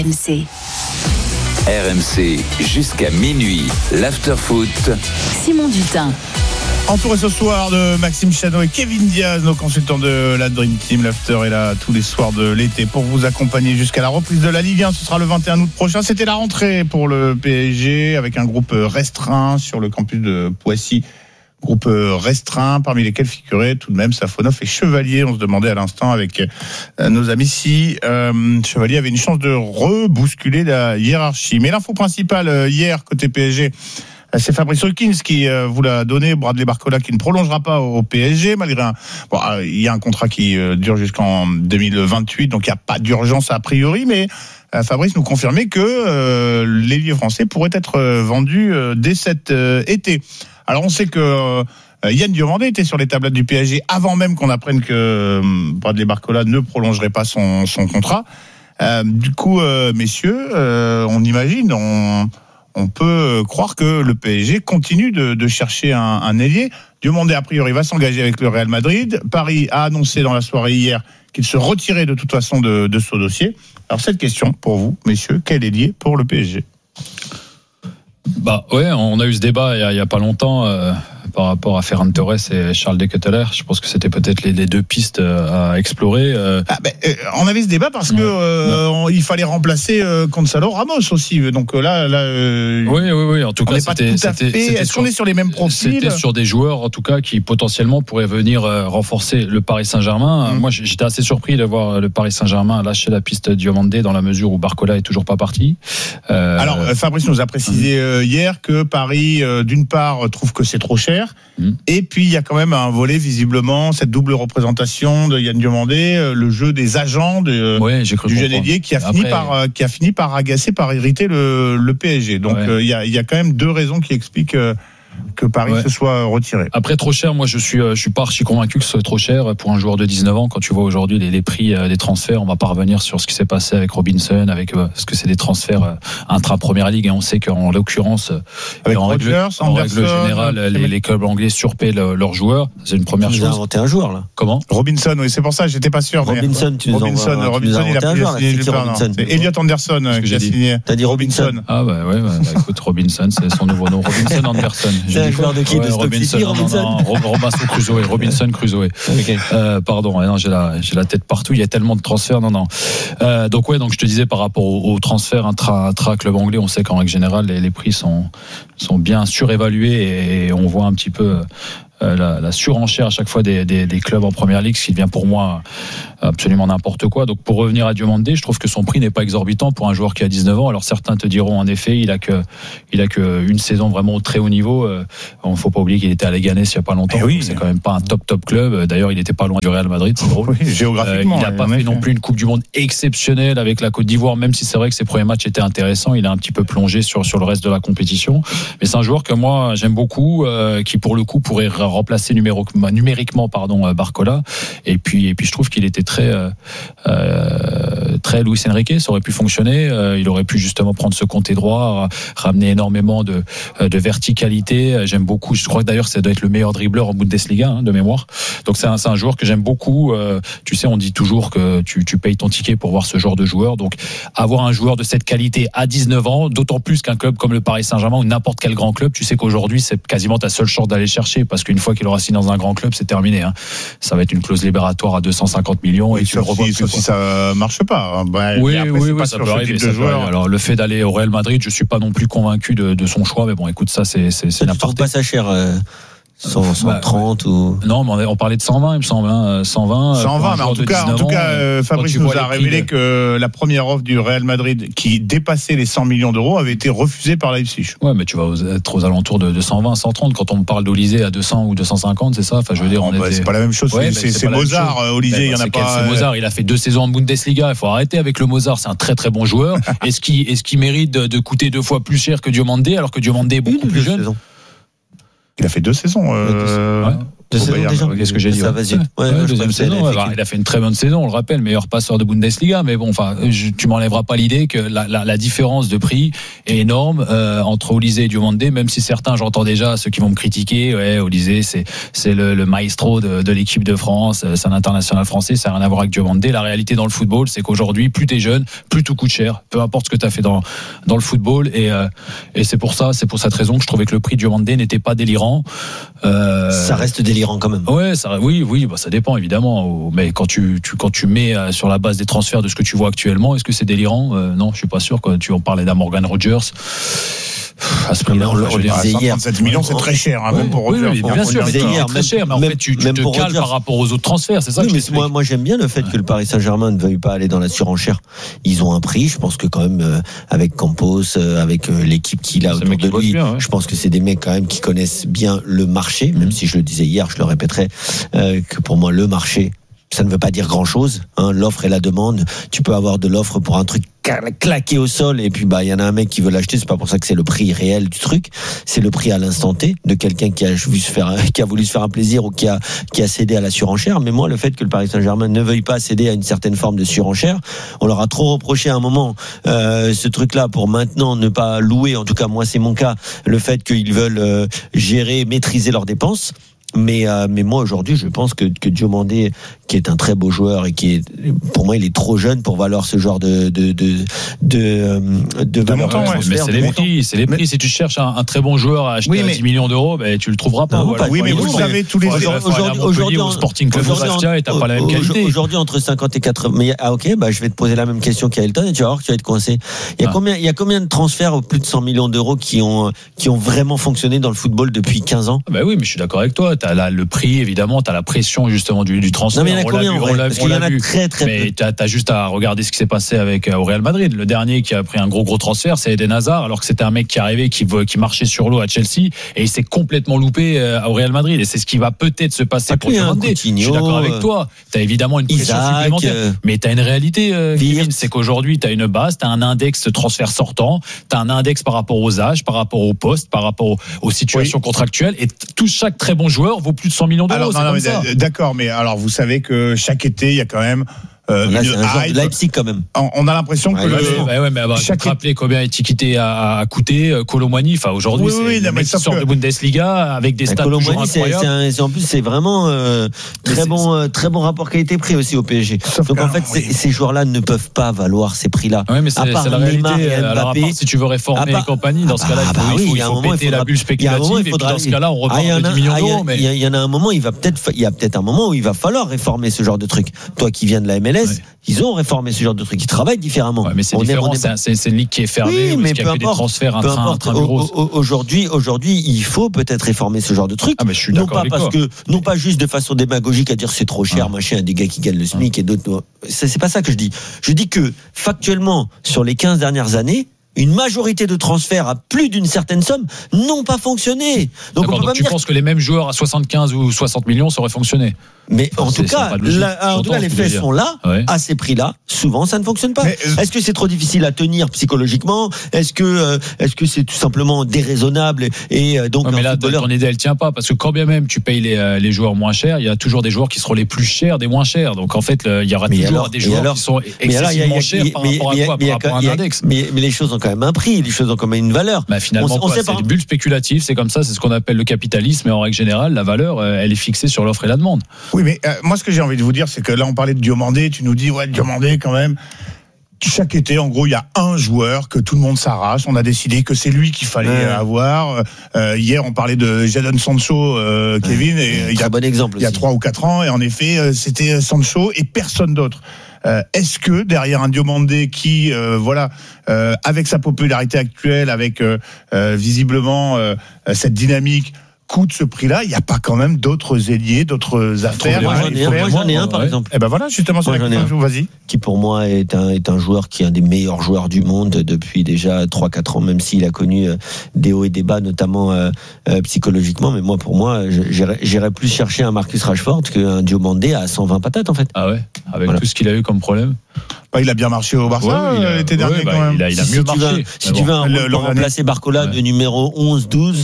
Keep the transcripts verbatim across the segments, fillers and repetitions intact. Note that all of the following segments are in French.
M C. R M C jusqu'à minuit, l'after-foot. Simon Dutin. Entouré ce soir de Maxime Chano et Kevin Diaz, nos consultants de la Dream Team. L'after est là tous les soirs de l'été pour vous accompagner jusqu'à la reprise de la Ligue un. Ce sera le vingt et un août prochain. C'était la rentrée pour le P S G avec un groupe restreint sur le campus de Poissy. Groupe restreint, parmi lesquels figuraient tout de même Safonov et Chevalier. On se demandait à l'instant avec nos amis si euh, Chevalier avait une chance de rebousculer la hiérarchie. Mais l'info principale hier côté P S G, c'est Fabrice Hawkins qui euh, vous l'a donné. Bradley Barcola qui ne prolongera pas au P S G malgré un. Bon, euh, il y a un contrat qui euh, dure jusqu'en deux mille vingt-huit, donc il n'y a pas d'urgence a priori, mais euh, Fabrice nous confirmait que euh, l'ailier français pourrait être euh, vendu euh, dès cet euh, été. Alors on sait que euh, Yann Diomandé était sur les tablettes du P S G avant même qu'on apprenne que euh, Bradley Barcola ne prolongerait pas son, son contrat. Euh, du coup, euh, messieurs, euh, on imagine, on, on peut croire que le P S G continue de, de chercher un, un ailier. Diomandé, a priori, va s'engager avec le Real Madrid. Paris a annoncé dans la soirée hier qu'il se retirait de toute façon de, de ce dossier. Alors cette question pour vous, messieurs, quel ailier pour le P S G ? Bah ouais, on a eu ce débat il y a, il y a pas longtemps euh, par rapport à Ferran Torres et Charles De Ketelaere. Je pense que c'était peut-être les, les deux pistes à explorer. Euh. Ah ben, euh, on avait ce débat parce ouais. que euh, on, il fallait remplacer euh, Gonzalo Ramos aussi. Donc là, là. Euh, oui, oui, oui. En tout cas, c'était. c'était, c'était Est-ce sur, qu'on est sur les mêmes profils ? C'était sur des joueurs, en tout cas, qui potentiellement pourraient venir euh, renforcer le Paris Saint-Germain. Mmh. Moi, j'étais assez surpris de voir le Paris Saint-Germain lâcher la piste Diomandé dans la mesure où Barcola est toujours pas parti. Euh, Alors, Fabrice nous a précisé mmh. hier que Paris, euh, d'une part, trouve que c'est trop cher, mmh. et puis il y a quand même un volet visiblement, cette double représentation de Yann Diomandé, euh, le jeu des agents de, ouais, j'ai cru du jeune ailier qui a Après... fini par euh, qui a fini par agacer, par irriter le, le P S G. Donc il ouais. euh, y a il y a quand même deux raisons qui expliquent euh, que Paris ouais. se soit retiré. Après trop cher, moi je suis je suis pas archi convaincu que ce soit trop cher pour un joueur de dix-neuf ans. Quand tu vois aujourd'hui les, les prix des transferts, on va pas revenir sur ce qui s'est passé avec Robinson, avec parce que c'est des transferts intra-première ligue et on sait qu'en l'occurrence avec en, Rogers, règle, en règle générale les, les clubs anglais surpaient le, leurs joueurs. C'est une première tu chose. Tu as inventé un joueur là. Comment ? Robinson, oui, c'est pour ça j'étais pas sûr. Robinson, tu nous Robinson, envoies, Robinson, tu nous il a un joueur, signé nulle part. C'est Elliot Anderson qui a signé. T'as dit Robinson. Ah bah ouais, bah, écoute Robinson, c'est son nouveau nom. Robinson Anderson. C'est un joueur de qui ? De Robinson, non, non, non, Robinson Crusoe, Robinson Crusoe. Okay. Euh, pardon, non, j'ai la, j'ai la tête partout. Il y a tellement de transferts, non, non. Euh, donc ouais, donc je te disais par rapport au, au transfert intra, intra club anglais, on sait qu'en règle générale les, les prix sont sont bien surévalués et on voit un petit peu euh, la, la surenchère à chaque fois des, des, des clubs en première ligue, ce qui devient pour moi absolument n'importe quoi. Donc pour revenir à Diomandé, je trouve que son prix n'est pas exorbitant pour un joueur qui a dix-neuf ans. Alors certains te diront en effet, il a que il a que une saison vraiment au très haut niveau. Euh, on faut pas oublier qu'il était à Leganés il y a pas longtemps. Oui, c'est quand même pas un top top club. D'ailleurs, il était pas loin du Real Madrid, c'est drôle. Oui, géographiquement. Euh, il a pas fait non plus une Coupe du Monde exceptionnelle avec la Côte d'Ivoire, même si c'est vrai que ses premiers matchs étaient intéressants. Il a un petit peu plongé sur sur le reste de la compétition. Mais c'est un joueur que moi j'aime beaucoup, euh, qui pour le coup pourrait remplacer numéro, numériquement pardon Barcola. Et puis et puis je trouve qu'il était très euh, Euh, très Luis Enrique, ça aurait pu fonctionner. Euh, il aurait pu justement prendre ce côté droit, ramener énormément de, de verticalité. J'aime beaucoup. Je crois que d'ailleurs ça doit être le meilleur dribbleur en Bundesliga hein, de mémoire. Donc c'est un, c'est un joueur que j'aime beaucoup. Euh, tu sais, on dit toujours que tu, tu payes ton ticket pour voir ce genre de joueur. Donc avoir un joueur de cette qualité à dix-neuf ans, d'autant plus qu'un club comme le Paris Saint-Germain ou n'importe quel grand club, tu sais qu'aujourd'hui c'est quasiment ta seule chance d'aller chercher parce qu'une fois qu'il aura signé dans un grand club, c'est terminé. Hein. Ça va être une clause libératoire à deux cent cinquante millions oui, et tu le revois. Si ça marche pas. Bah, oui, après, oui, oui, ça peut arriver. Ça peut arriver. Alors le fait d'aller au Real Madrid, je suis pas non plus convaincu de, de son choix, mais bon, écoute, ça c'est c'est, c'est n'importe quoi. Ça cher. Euh... cent, cent trente bah, ou non, mais on parlait de cent vingt, il me semble, hein, cent vingt. cent vingt, mais en tout cas, en tout cas, euh, Fabrice nous a révélé de... que la première offre du Real Madrid, qui dépassait les cent millions d'euros, avait été refusée par Leipzig. Ouais, mais tu vas être aux alentours de, de cent vingt, cent trente. Quand on me parle d'Olysée à deux cents ou deux cent cinquante, c'est ça. Enfin, je veux dire, non, on bah, était... c'est pas la même chose. Ouais, c'est, c'est, c'est Mozart, Olysée, il y en a pas. C'est Mozart. Il a fait deux saisons en Bundesliga. Il faut arrêter avec le Mozart. C'est un très très bon joueur. Est-ce qu'il, est-ce qu'il mérite de, de coûter deux fois plus cher que Diomandé, alors que Diomandé est beaucoup plus jeune? Il a fait deux saisons. Euh... Ouais. De saison déjà. Qu'est-ce que j'ai dit Ça, ouais. vas-y. Ouais, Ouais, ouais, deuxième saison. Ouais, bah, il a fait une très bonne saison, on le rappelle, meilleur passeur de Bundesliga. Mais bon, enfin, je, tu m'enlèveras pas l'idée que la, la, la différence de prix est énorme euh, entre Olise et Diomandé. Même si certains, j'entends déjà ceux qui vont me critiquer. Ouais, Olise, c'est c'est le, le maestro de, de l'équipe de France, c'est un international français, ça n'a rien à voir avec Diomandé. La réalité dans le football, c'est qu'aujourd'hui, plus t'es jeune, plus tout coûte cher. Peu importe ce que t'as fait dans dans le football, et euh, et c'est pour ça, c'est pour cette raison que je trouvais que le prix de Diomandé n'était pas délirant. Euh... Ça reste délirant quand même. Ouais, ça, oui, oui, bah ça dépend évidemment. Mais quand tu, tu quand tu mets sur la base des transferts de ce que tu vois actuellement, est-ce que c'est délirant ? euh, Non, je suis pas sûr. Quoi. Tu en parlais d'un Morgan Rogers. À ce prix-là, on le disait hier. trente-sept millions, c'est très cher, hein, oui, même pour Rogers. Oui, bien sûr, c'est hier, très cher, mais en même, fait, tu, tu même te pour cales Rogers. par rapport aux autres transferts, c'est ça oui, que mais je moi, moi, j'aime bien le fait ouais. que le Paris Saint-Germain ne veuille pas aller dans la surenchère. Ils ont un prix, je pense que quand même, euh, avec Campos, euh, avec euh, l'équipe qu'il a autour de lui, bien, ouais. je pense que c'est des mecs quand même qui connaissent bien le marché, mmh. même si je le disais hier, je le répéterai, euh, que pour moi, le marché, ça ne veut pas dire grand-chose. Hein, l'offre et la demande. Tu peux avoir de l'offre pour un truc claqué au sol et puis bah il y en a un mec qui veut l'acheter. C'est pas pour ça que c'est le prix réel du truc. C'est le prix à l'instant T de quelqu'un qui a voulu se faire, qui a voulu se faire un plaisir ou qui a qui a cédé à la surenchère. Mais moi, le fait que le Paris Saint-Germain ne veuille pas céder à une certaine forme de surenchère, on leur a trop reproché à un moment euh, ce truc-là pour maintenant ne pas louer. En tout cas, moi, c'est mon cas. Le fait qu'ils veulent euh, gérer, maîtriser leurs dépenses. Mais euh, mais moi aujourd'hui je pense que que Diomandé, qui est un très beau joueur et qui est, pour moi il est trop jeune pour valoir ce genre de de de de, de, de valeur montant, ouais. Mais c'est les prix, c'est les prix. Mais... Si tu cherches un, un très bon joueur à acheter oui, mais... à dix millions d'euros, ben tu le trouveras pas. Non, voilà. pas oui, mais vous le savez tous les jours. Aujourd'hui, aujourd'hui au Sporting Club de Bastia, et t'as pas la même qualité. Aujourd'hui entre cinquante et quatre-vingts. Mais ah ok, bah je vais te poser la même question qu'à Elton et tu vas voir que tu vas être coincé. Il y a ah. combien il y a combien de transferts au plus de cent millions d'euros qui ont qui ont vraiment fonctionné dans le football depuis quinze ans? Bah oui, mais je suis d'accord avec toi. T'as là le prix. Évidemment, tu as la pression justement du, du transfert. Non, mais il y en a combien, on l'a vu, on l'a, parce qu'il y en a vu. Très, très mais tu as juste à regarder ce qui s'est passé avec au Real Madrid. Le dernier qui a pris un gros gros transfert, c'est Eden Hazard, alors que c'était un mec qui arrivait, qui, qui marchait sur l'eau à Chelsea, et il s'est complètement loupé au Real Madrid. Et c'est ce qui va peut-être se passer pour Diomandé. Je suis d'accord avec toi. Tu as évidemment une pression Isaac, supplémentaire, euh, mais tu as une réalité, euh, Kevin, c'est qu'aujourd'hui, tu as une base, tu as un index de transfert sortant, tu as un index par rapport aux âges, par rapport aux postes, par rapport aux, aux situations oui. contractuelles, et tout chaque très bon joueur vaut plus de cent millions d'euros. Alors, non, non, ça. D'accord, mais alors vous savez que chaque été, il y a quand même Euh, là, c'est un genre de Leipzig quand même. On a l'impression ouais, que ouais, le, ouais, ouais, mais bah, chaque... tu te rappelais combien Etiqueté a, a coûté Colomboigny. Enfin, aujourd'hui, oui, oui, c'est le mec qui sort que... de Bundesliga avec des stats toujours incroyables. C'est un, c'est, en plus, c'est vraiment euh, très bon, euh, très bon rapport qualité-prix aussi au P S G. Sauf Donc en fait, oui. ces joueurs-là ne peuvent pas valoir ces prix-là. Oui, mais c'est, c'est la réalité. Alors, à part si tu veux réformer les compagnies, dans ce cas-là, il faut péter la bulle spéculative. Et puis dans ce cas-là, on repart de dix millions d'euros. Il y en a un moment, il va peut-être, il y a peut-être un moment où il va falloir réformer ce genre de truc. Toi qui viens de la M L S. Ils ont réformé ce genre de truc. Ils travaillent différemment. Ouais, mais c'est on différent. Est, on est... c'est, c'est une ligue qui est fermée. Oui, mais peu importe, des transferts peu importe. Aujourd'hui, aujourd'hui, il faut peut-être réformer ce genre de truc. Ah, mais je suis non d'accord pas avec parce toi. que, non pas juste de façon démagogique à dire c'est trop cher, ah. machin, des gars qui gagnent le SMIC ah. et d'autres. C'est, c'est pas ça que je dis. Je dis que factuellement, sur les quinze dernières années, une majorité de transferts à plus d'une certaine somme n'ont pas fonctionné. Donc, on peut donc pas tu dire... penses que les mêmes joueurs à soixante-quinze ou soixante millions ça aurait fonctionné? Mais en tout cas, là, en tout cas, les faits sont là, ouais. à ces prix-là. Souvent, ça ne fonctionne pas. Mais, euh... Est-ce que c'est trop difficile à tenir psychologiquement? Est-ce que, euh, est-ce que c'est tout simplement déraisonnable et euh, donc? Ouais, mais là, footballeur... ton idée, elle tient pas parce que quand bien même tu payes les, euh, les joueurs moins chers, il y a toujours des joueurs qui seront les plus chers des moins chers. Donc en fait, il y aura mais toujours alors, des joueurs alors, qui sont excessivement chers par rapport à quoi? Par rapport à un index. Mais les choses ont quand même un prix. Les choses ont quand même une valeur. Bah finalement, on, on c'est une bulle spéculative. C'est comme ça. C'est ce qu'on appelle le capitalisme. Et en règle générale, la valeur, elle est fixée sur l'offre et la demande. Oui, mais euh, moi, ce que j'ai envie de vous dire, c'est que là, on parlait de Diomandé. Tu nous dis, ouais, Diomandé, quand même. Chaque été, en gros, il y a un joueur que tout le monde s'arrache. On a décidé que c'est lui qu'il fallait ouais. avoir. Euh, hier, on parlait de Jadon Sancho, euh, Kevin. Ouais. Et il y a, bon exemple il y a trois ou quatre ans. Et en effet, c'était Sancho et personne d'autre. Euh, est-ce que derrière un Diomandé qui, euh, voilà, euh, avec sa popularité actuelle, avec euh, euh, visiblement euh, cette dynamique, coûte ce prix-là, il n'y a pas quand même d'autres ailiers, d'autres affaires? Moi, j'en ai un, moi, j'en ai un par ouais. exemple. Eh ben voilà, justement, c'est la question. Vas-y. Qui pour moi est un est un joueur qui est un des meilleurs joueurs du monde depuis déjà trois quatre ans, même s'il a connu euh, des hauts et des bas, notamment euh, euh, psychologiquement. Mais moi, pour moi, j'irais, j'irais plus chercher un Marcus Rashford qu'un Diomandé à cent vingt patates en fait. Ah ouais, avec voilà. tout ce qu'il a eu comme problème. Bah, il a bien marché au Barça ouais, l'été dernier ouais, bah, quand même. Il a, il a si, mieux si marché. Tu veux, si tu veux un le, remplacer Barcola ouais. de numéro onze douze.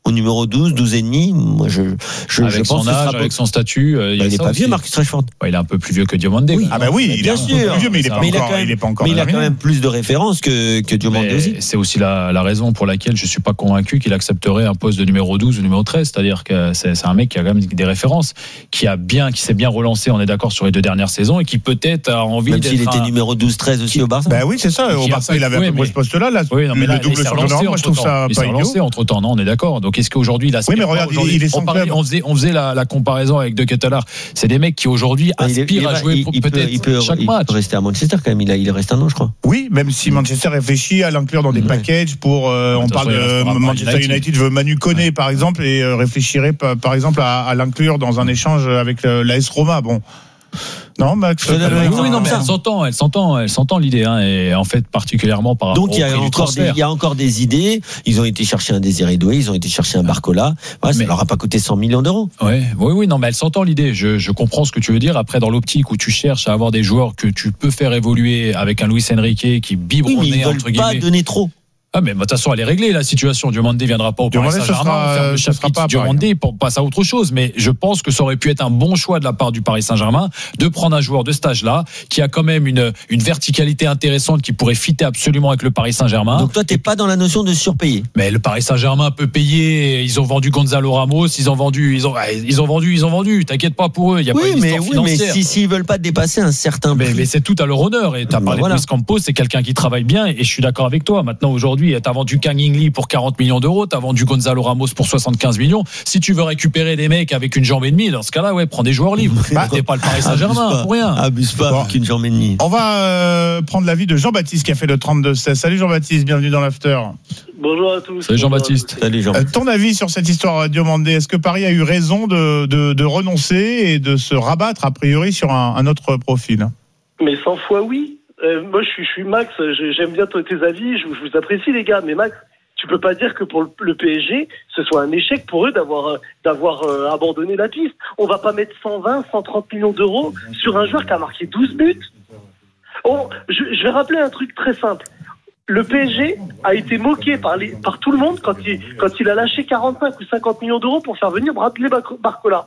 au numéro douze, douze et demi. Moi, je, je, avec je pense son âge, avec son statut. Euh, bah, il n'est pas vieux, Marcus Rashford. Ouais, il est un peu plus vieux que Diomandé. Oui. Ah bah oui, il bien est sûr. un peu plus vieux, mais il n'est pas, pas encore. Mais il a quand même plus de références que, que Diomandé aussi. C'est aussi la, la raison pour laquelle je suis pas convaincu qu'il accepterait un poste de numéro douze ou numéro treize. C'est-à-dire que c'est, c'est un mec qui a quand même des références, qui a bien, qui s'est bien relancé, on est d'accord, sur les deux dernières saisons et qui peut-être a envie même d'être. S'il était un... numéro douze treize aussi qui... au Barça. Bah oui, c'est ça. Au Barça, il avait un peu pris ce poste-là. Là, oui, non, mais là, le double championnat, moi je trouve ça pas idiot. Entre temps, non, on est d'accord. Donc est-ce qu'aujourd'hui, il a oui, mais regarde, il est sans club. On faisait, on faisait la, la comparaison avec De Ketelaere. C'est des mecs qui aujourd'hui aspirent à jouer il, peut-être il peut, chaque il match. Il peut rester à Manchester quand même. Il, a, il reste un an, je crois. Oui, même si Manchester réfléchit à l'inclure dans des ouais. packages pour. Euh, on parle de Manchester United. United veut Manu Koné ouais. par exemple et euh, réfléchirait par, par exemple à, à l'inclure dans un échange avec l'A S Roma. Bon. Non, Max. Oui, oui, non, mais elle s'entend, elle s'entend, elle s'entend l'idée, hein, et en fait particulièrement par rapport. Donc il y a encore des, il y a encore des idées. Ils ont été chercher un Désiré Doué, ils ont été chercher un Barcola. Ouais, ça mais, leur a pas coûté cent millions d'euros. Ouais, oui, oui, non, mais elle s'entend l'idée. Je, je comprends ce que tu veux dire. Après, dans l'optique où tu cherches à avoir des joueurs que tu peux faire évoluer avec un Luis Enrique qui biberonne oui, mais ils entre veulent guillemets. Pas donner trop. Ah mais de toute façon elle est réglée la situation. Diomandé viendra pas au Paris Saint-Germain, faire le chapitre Diomandé pour passer à autre chose. Mais je pense que ça aurait pu être un bon choix de la part du Paris Saint-Germain de prendre un joueur de cet âge-là qui a quand même une une verticalité intéressante qui pourrait fitter absolument avec le Paris Saint-Germain. Donc toi t'es pas dans la notion de surpayer. Mais le Paris Saint-Germain peut payer. Ils ont vendu Gonzalo Ramos, ils ont vendu, ils ont ils ont vendu, ils ont vendu. T'inquiète pas pour eux. Il y a oui, pas une mais, histoire oui, financière. Mais si s'ils veulent pas dépasser un certain prix. Mais, mais c'est tout à leur honneur. Et t'as parlé ben voilà. de Luis Campos, c'est quelqu'un qui travaille bien et je suis d'accord avec toi. Maintenant aujourd'hui, t'as vendu Kang In-lee pour quarante millions d'euros, t'as vendu Gonzalo Ramos pour soixante-quinze millions. Si tu veux récupérer des mecs avec une jambe et demie, dans ce cas-là, ouais, prends des joueurs libres. Bah, t'es pas le Paris Saint-Germain pour rien. Abuse pas bon. Avec une jambe et demie. On va euh, prendre l'avis de Jean-Baptiste qui a fait le trente-deux seize. Salut Jean-Baptiste, bienvenue dans l'after. Bonjour à tous. Salut Jean-Baptiste. Salut Jean. Euh, ton avis sur cette histoire Diomandé, est-ce que Paris a eu raison de, de, de renoncer et de se rabattre a priori sur un, un autre profil? Mais cent fois oui. Euh, moi je suis, je suis Max, j'aime bien tes avis, je, je vous apprécie les gars, mais Max, tu peux pas dire que pour le P S G, ce soit un échec pour eux d'avoir d'avoir euh, abandonné la piste. On va pas mettre cent vingt, cent trente millions d'euros sur un joueur qui a marqué douze buts. On, je, je vais rappeler un truc très simple. Le P S G a été moqué par, les, par tout le monde quand il, quand il a lâché quarante-cinq ou cinquante millions d'euros pour faire venir Bradley Barcola.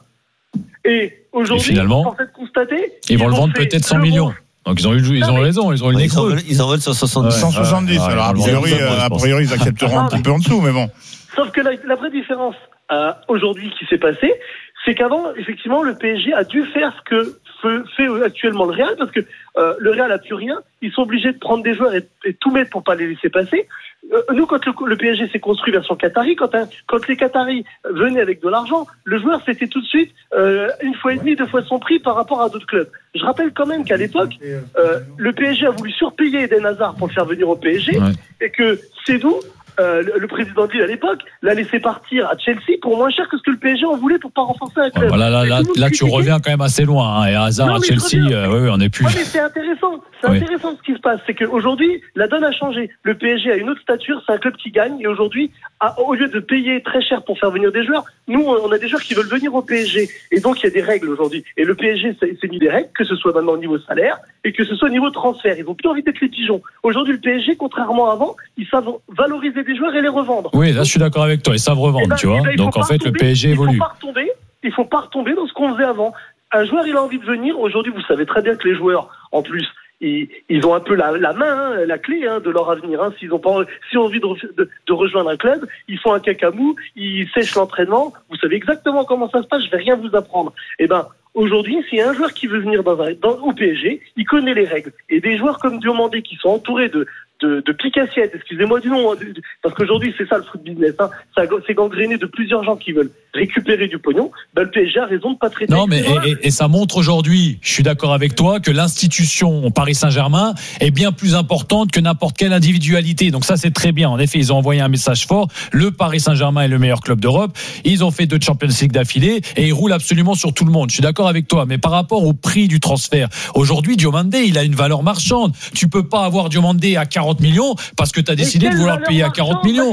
Et aujourd'hui, Et finalement, en fait, constater, ils, ils vont le vendre peut-être cent millions. Donc ils ont eu, ils ont raison, ils ont eu le nez creux. Ils en veulent cent soixante-dix. Ouais, cent soixante-dix. Ouais, alors, a priori, euh, a priori, ils accepteront un petit peu en dessous, mais bon. Sauf que la, la vraie différence euh, aujourd'hui qui s'est passée, c'est qu'avant, effectivement, le P S G a dû faire ce que fait actuellement le Real, parce que euh, le Real a plus rien. Ils sont obligés de prendre des joueurs et, et tout mettre pour pas les laisser passer. Euh, nous, quand le, le P S G s'est construit version Qatari, quand, hein, quand les Qataris venaient avec de l'argent, le joueur c'était tout de suite euh, une fois et demie, deux fois son prix par rapport à d'autres clubs. Je rappelle quand même qu'à l'époque, euh, le P S G a voulu surpayer Eden Hazard pour le faire venir au P S G, ouais. Et que Sédou, Euh, le, le président de Lille à l'époque l'a laissé partir à Chelsea pour moins cher que ce que le P S G en voulait pour pas renforcer un club. Ouais, voilà, là, là, là tu reviens quand même assez loin. Hein, et Hazard non, à Chelsea, euh, oui, oui, on est plus. Ouais, mais c'est intéressant. C'est oui. intéressant ce qui se passe. C'est qu'aujourd'hui, la donne a changé. Le P S G a une autre stature. C'est un club qui gagne. Et aujourd'hui, à, au lieu de payer très cher pour faire venir des joueurs, nous, on a des joueurs qui veulent venir au P S G. Et donc, il y a des règles aujourd'hui. Et le P S G s'est mis des règles, que ce soit maintenant au niveau salaire et que ce soit au niveau transfert. Ils ont plus envie d'être les pigeons. Aujourd'hui, le P S G, contrairement à avant, ils savent valoriser des joueurs et les revendre. Oui, là je suis d'accord avec toi, ils savent revendre, ben, tu vois. Ben, donc en fait, retomber, le P S G évolue. Il faut pas retomber, il faut pas retomber dans ce qu'on faisait avant. Un joueur, il a envie de venir. Aujourd'hui, vous savez très bien que les joueurs, en plus, ils, ils ont un peu la, la main, hein, la clé hein, de leur avenir. Hein. S'ils ont pas, s'ils ont envie de, de, de rejoindre un club, ils font un cacamou, ils sèchent l'entraînement. Vous savez exactement comment ça se passe. Je vais rien vous apprendre. Eh ben. Aujourd'hui, s'il y a un joueur qui veut venir dans un, dans, au P S G, il connaît les règles. Et des joueurs comme Diomandé qui sont entourés de, de, de pique-assiettes, excusez-moi du nom, hein, de, de, parce qu'aujourd'hui c'est ça le foot business, hein, ça, c'est gangréné de plusieurs gens qui veulent récupérer du pognon. Ben, le P S G a raison de pas traiter. Non, mais et, et, et ça montre aujourd'hui, je suis d'accord avec toi, que l'institution Paris Saint-Germain est bien plus importante que n'importe quelle individualité. Donc ça, c'est très bien. En effet, ils ont envoyé un message fort. Le Paris Saint-Germain est le meilleur club d'Europe. Ils ont fait deux Champions League d'affilée et ils roulent absolument sur tout le monde. Je suis d'accord avec toi, mais par rapport au prix du transfert, aujourd'hui, Diomandé, il a une valeur marchande. Tu peux pas avoir Diomandé à quarante millions parce que tu as décidé de vouloir payer à quarante millions.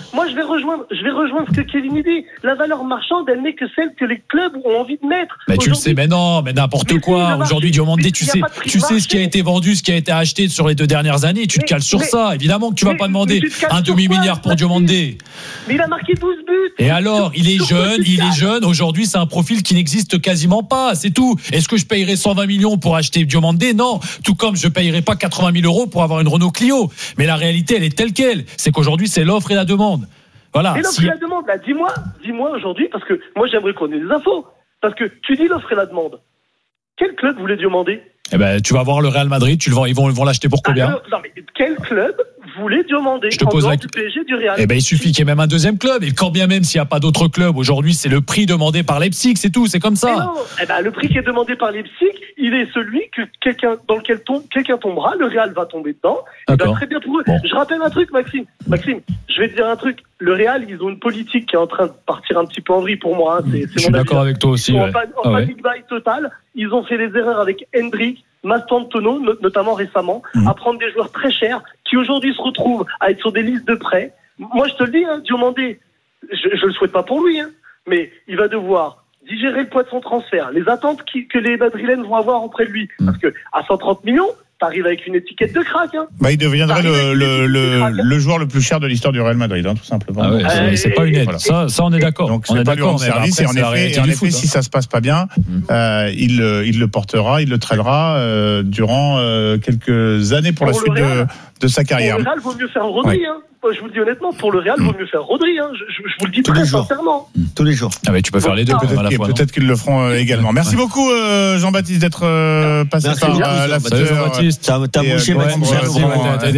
moi je vais rejoindre, je vais rejoindre ce que Kevin dit. La valeur marchande, elle n'est que celle que les clubs ont envie de mettre. Mais tu le sais, mais non, mais n'importe mais quoi. Si, Aujourd'hui, Diomandé, tu sais, tu sais ce qui a été vendu, ce qui a été acheté sur les deux dernières années. Tu mais, te cales sur mais, ça. Évidemment que tu vas pas demander un demi-milliard pour Diomandé. Mais il a marqué douze buts. Et alors, il est jeune, il est jeune. Aujourd'hui, c'est un profil qui n'existe quasiment pas. C'est tout. Est-ce que je payerais cent vingt millions pour acheter Diomandé? Non. Tout comme je payerais pas quatre-vingt mille euros pour avoir une Renault Clio. Mais la réalité, elle est telle quelle. C'est qu'aujourd'hui, c'est l'offre et la demande. Voilà. Et l'offre si... et la demande, là, dis-moi, dis-moi aujourd'hui, parce que moi, j'aimerais qu'on ait des infos. Parce que tu dis l'offre et la demande. Quel club voulait Diomandé? Eh ben, tu vas voir le Real Madrid, tu le vends, ils vont, ils vont l'acheter pour combien? Ah, non, non, mais quel club voulait Diomandé? Je te pose la... du P S G, du Real. Eh ben, il suffit qu'il y ait même un deuxième club. Et quand bien même s'il n'y a pas d'autres clubs, aujourd'hui, c'est le prix demandé par Leipzig, c'est tout, c'est comme ça. Eh non, eh ben, le prix qui est demandé par Leipzig, il est celui que quelqu'un, dans lequel tombe, quelqu'un tombera, le Real va tomber dedans. Eh ben, très bien pour eux. Bon. Je rappelle un truc, Maxime. Maxime, je vais te dire un truc. Le Real, ils ont une politique qui est en train de partir un petit peu en vrille pour moi. Hein. C'est, c'est je suis d'accord avec toi aussi. Ils sont ouais. en panic ah ouais. total. Ils ont fait des erreurs avec Hendrick, Mastantuono, notamment récemment, mmh. à prendre des joueurs très chers qui aujourd'hui se retrouvent à être sur des listes de prêts. Moi, je te le dis, hein, Diomandé, je, je le souhaite pas pour lui, hein, mais il va devoir digérer le poids de son transfert, les attentes qui, que les Madrilènes vont avoir auprès de lui, mmh. parce que à cent trente millions. T'arrives avec une étiquette de crack, hein. Bah, il deviendrait le, le, le, le joueur le plus cher de l'histoire du Real Madrid, hein, tout simplement. Ah ouais, c'est, euh, c'est pas une aide. Voilà. Ça, ça, on est d'accord. Donc, on c'est est pas d'accord. Du service, et en effet, et en effet foot, si hein. ça se passe pas bien, mmh. euh, il, il le portera, il le traînera, euh, durant, euh, quelques années pour, pour la suite de, de sa carrière. Pour le Real, vaut mieux faire Rodri, ouais. hein. Je vous le dis honnêtement, pour le Real, mmh. vaut mieux faire Rodri, hein. Je, je, je vous le dis tous très les jours. sincèrement. Mmh. Tous les jours. Ah, mais tu peux faire les deux, peut-être, à la fois, peut-être qu'ils le feront euh, également. Merci ouais. beaucoup, euh, Jean-Baptiste, d'être euh, passé Merci par euh, l'after. Jean-Baptiste. T'as, t'as bouché, Maxime. Avec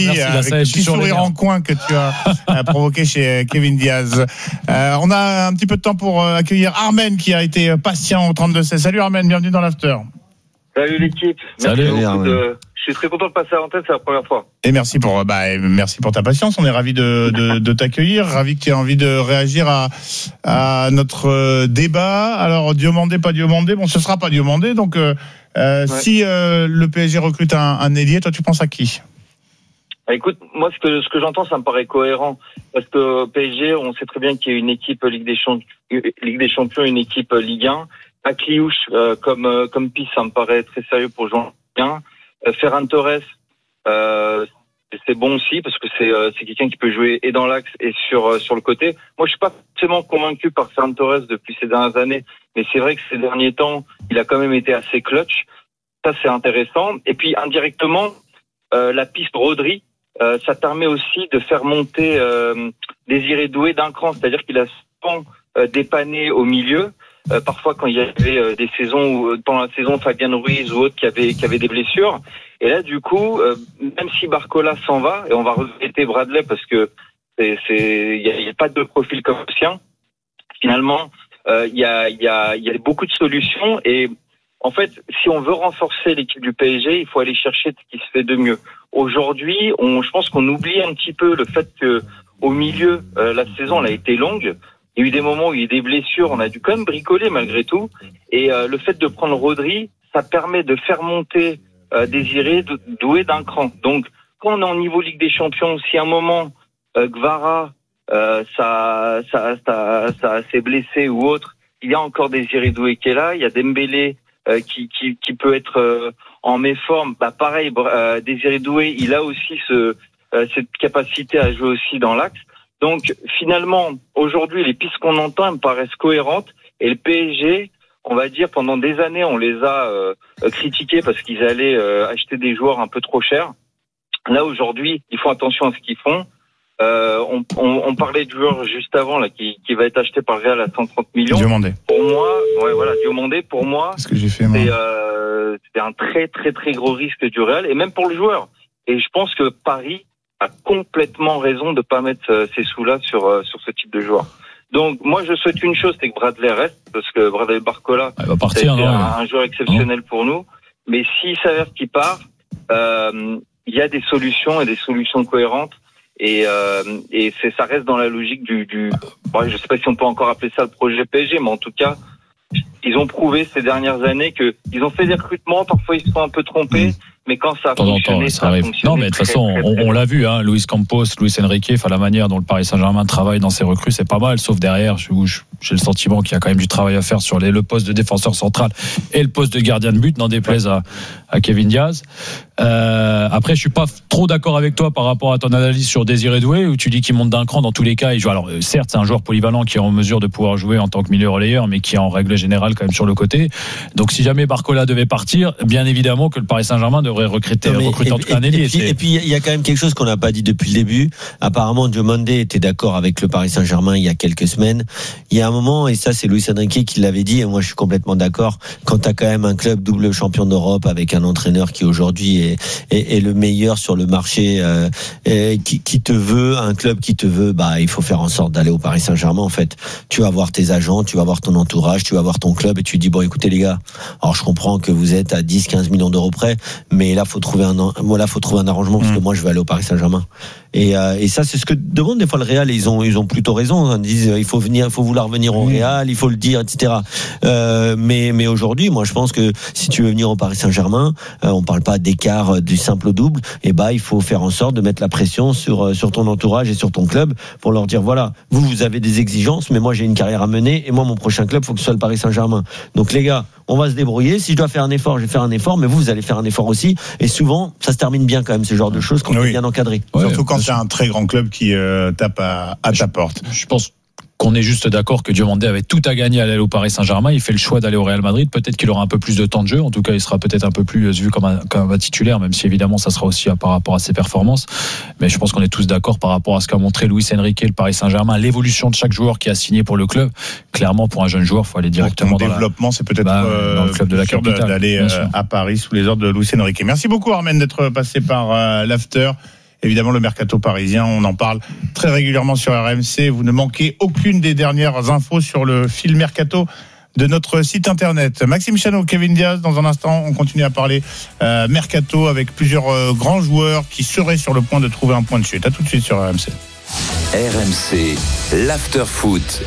le petit sourire en coin que tu as provoqué chez Kevin Diaz. Euh, on a un petit peu de temps pour accueillir Armen qui a été patient au trente-deux seize. Salut Armen, bienvenue dans l'after. Salut l'équipe. Salut. Merci de... Je suis très content de passer à l'antenne, c'est la première fois. Et merci pour, bah, merci pour ta patience. On est ravis de, de, de t'accueillir, ravis que tu aies envie de réagir à, à notre débat. Alors, Diomandé, pas Diomandé. Bon, ce sera pas Diomandé. Donc, euh, ouais. si euh, le P S G recrute un, un ailier, toi, tu penses à qui? Bah, écoute, moi, ce que, ce que j'entends, ça me paraît cohérent. Parce que P S G, on sait très bien qu'il y a une équipe Ligue des Champions, Ligue des Champions, une équipe Ligue un. Akliouche, euh, comme, euh, comme piste, ça me paraît très sérieux pour jouer en Ligue un. Euh, Ferran Torres, euh, c'est bon aussi parce que c'est euh, c'est quelqu'un qui peut jouer et dans l'axe et sur euh, sur le côté. Moi, je suis pas forcément convaincu par Ferran Torres depuis ces dernières années, mais c'est vrai que ces derniers temps, il a quand même été assez clutch. Ça, c'est intéressant. Et puis indirectement, euh, la piste Rodri, euh, ça permet aussi de faire monter euh, Désiré Doué d'un cran, c'est-à-dire qu'il a souvent euh, dépanné au milieu. Euh, parfois quand il y avait euh, des saisons où, pendant la saison Fabien Ruiz ou autres qui avaient qui avaient des blessures, et là du coup euh, même si Barcola s'en va, et on va regretter Bradley parce que c'est c'est il y a, y a pas de profil comme le sien, finalement euh, il y a il y a il y a beaucoup de solutions. Et en fait, si on veut renforcer l'équipe du P S G, il faut aller chercher ce qui se fait de mieux. Aujourd'hui, on je pense qu'on oublie un petit peu le fait que au milieu euh, la saison elle a été longue. Il y a eu des moments où il y a eu des blessures, on a dû quand même bricoler malgré tout. Et euh, le fait de prendre Rodri, ça permet de faire monter euh, Désiré Doué d'un cran. Donc, quand on est au niveau Ligue des Champions, si à un moment euh, Gvara, euh, ça, ça, ça, ça s'est blessé ou autre, il y a encore Désiré Doué qui est là. Il y a Dembélé euh, qui, qui, qui peut être euh, en méforme. Bah pareil, euh, Désiré Doué, il a aussi ce, euh, cette capacité à jouer aussi dans l'axe. Donc finalement, aujourd'hui, les pistes qu'on entend elles me paraissent cohérentes. Et le P S G, on va dire, pendant des années, on les a euh, critiqués parce qu'ils allaient euh, acheter des joueurs un peu trop chers. Là, aujourd'hui, ils font attention à ce qu'ils font. Euh, on, on, on parlait de joueurs juste avant là, qui, qui va être acheté par Real à cent trente millions. Diomandé. Pour moi, ouais, voilà, Diomandé, pour moi, ce que j'ai fait, moi. C'est, euh, c'est un très, très, très gros risque du Real, et même pour le joueur. Et je pense que Paris a complètement raison de pas mettre ces sous-là sur sur ce type de joueur. Donc moi je souhaite une chose, c'est que Bradley reste, parce que Bradley Barcola va partir, c'est non, un, un joueur exceptionnel non. pour nous. Mais s'il s'avère qu'il part, euh, il y a des solutions et des solutions cohérentes, et euh, et c'est ça reste dans la logique du du. Bon, je sais pas si on peut encore appeler ça le projet P S G, mais en tout cas ils ont prouvé ces dernières années que ils ont fait des recrutements, parfois ils se sont un peu trompés. Mmh. mais quand ça a temps fonctionné, temps, ça, ça a arrive. fonctionné. Non, mais de toute très, façon, très, on, très on l'a vu, hein, Luis Campos, Luis Enrique, enfin la manière dont le Paris Saint-Germain travaille dans ses recrues, c'est pas mal, sauf derrière, où j'ai le sentiment qu'il y a quand même du travail à faire sur les, le poste de défenseur central et le poste de gardien de but, n'en déplaise à, à Kevin Diaz. Euh, après, je suis pas trop d'accord avec toi par rapport à ton analyse sur Désiré Doué, où tu dis qu'il monte d'un cran dans tous les cas. Il joue. Alors, certes, c'est un joueur polyvalent qui est en mesure de pouvoir jouer en tant que milieu relayeur, mais qui est en règle générale quand même sur le côté. Donc, si jamais Barcola devait partir, bien évidemment que le Paris Saint-Germain devrait recruter, non, mais, recruter et, en tout cas un ailier. Et puis, et puis, il y a quand même quelque chose qu'on n'a pas dit depuis le début. Apparemment, Diomandé était d'accord avec le Paris Saint-Germain il y a quelques semaines. Il y a un moment, et ça, c'est Luis Enrique qui l'avait dit, et moi, je suis complètement d'accord. Quand t'as quand même un club double champion d'Europe avec un entraîneur qui aujourd'hui est, est, est le meilleur sur le marché, euh, et qui, qui te veut, un club qui te veut, bah, il faut faire en sorte d'aller au Paris Saint-Germain, en fait. Tu vas voir tes agents, tu vas voir ton entourage, tu vas voir ton club, et tu dis, bon, écoutez, les gars, alors je comprends que vous êtes à dix, quinze millions d'euros près, mais là, faut trouver un, moi, là, faut trouver un arrangement, parce que moi, je vais aller au Paris Saint-Germain. Et, euh, et ça, c'est ce que demande des fois le Real, et ils ont, ils ont plutôt raison. Ils disent, il faut venir, il faut vouloir venir au Real, il faut le dire, et cetera. Euh, mais, mais aujourd'hui, moi, je pense que si tu veux venir au Paris Saint-Germain, euh, on parle pas d'écart du simple au double, et bah, il faut faire en sorte de mettre la pression sur, sur ton entourage et sur ton club pour leur dire, voilà, vous, vous avez des exigences, mais moi, j'ai une carrière à mener, et moi, mon prochain club, faut que ce soit le Paris Saint-Germain. Donc, les gars, on va se débrouiller. Si je dois faire un effort, je vais faire un effort, mais vous, vous allez faire un effort aussi. Et souvent, ça se termine bien quand même, ce genre de choses, quand oui. on est bien encadré. Ouais, surtout quand c'est un très grand club qui euh, tape à, à ta porte. Je pense qu'on est juste d'accord que Diomandé avait tout à gagner à aller au Paris Saint-Germain. Il fait le choix d'aller au Real Madrid. Peut-être qu'il aura un peu plus de temps de jeu. En tout cas, il sera peut-être un peu plus vu comme un, comme un titulaire, même si évidemment, ça sera aussi par rapport à ses performances. Mais je pense qu'on est tous d'accord par rapport à ce qu'a montré Luis Enrique, le Paris Saint-Germain, l'évolution de chaque joueur qui a signé pour le club. Clairement, pour un jeune joueur, il faut aller directement dans le développement. La... C'est peut-être bah, euh, dans le club de la capitale d'aller euh, à Paris sous les ordres de Luis Enrique. Merci beaucoup, Armen, d'être passé par euh, l'after. Évidemment, le mercato parisien, on en parle très régulièrement sur R M C. Vous ne manquez aucune des dernières infos sur le fil mercato de notre site internet. Maxime Chano, Kevin Diaz, dans un instant, on continue à parler euh, mercato avec plusieurs euh, grands joueurs qui seraient sur le point de trouver un point de chute. À tout de suite sur R M C. R M C, l'after foot.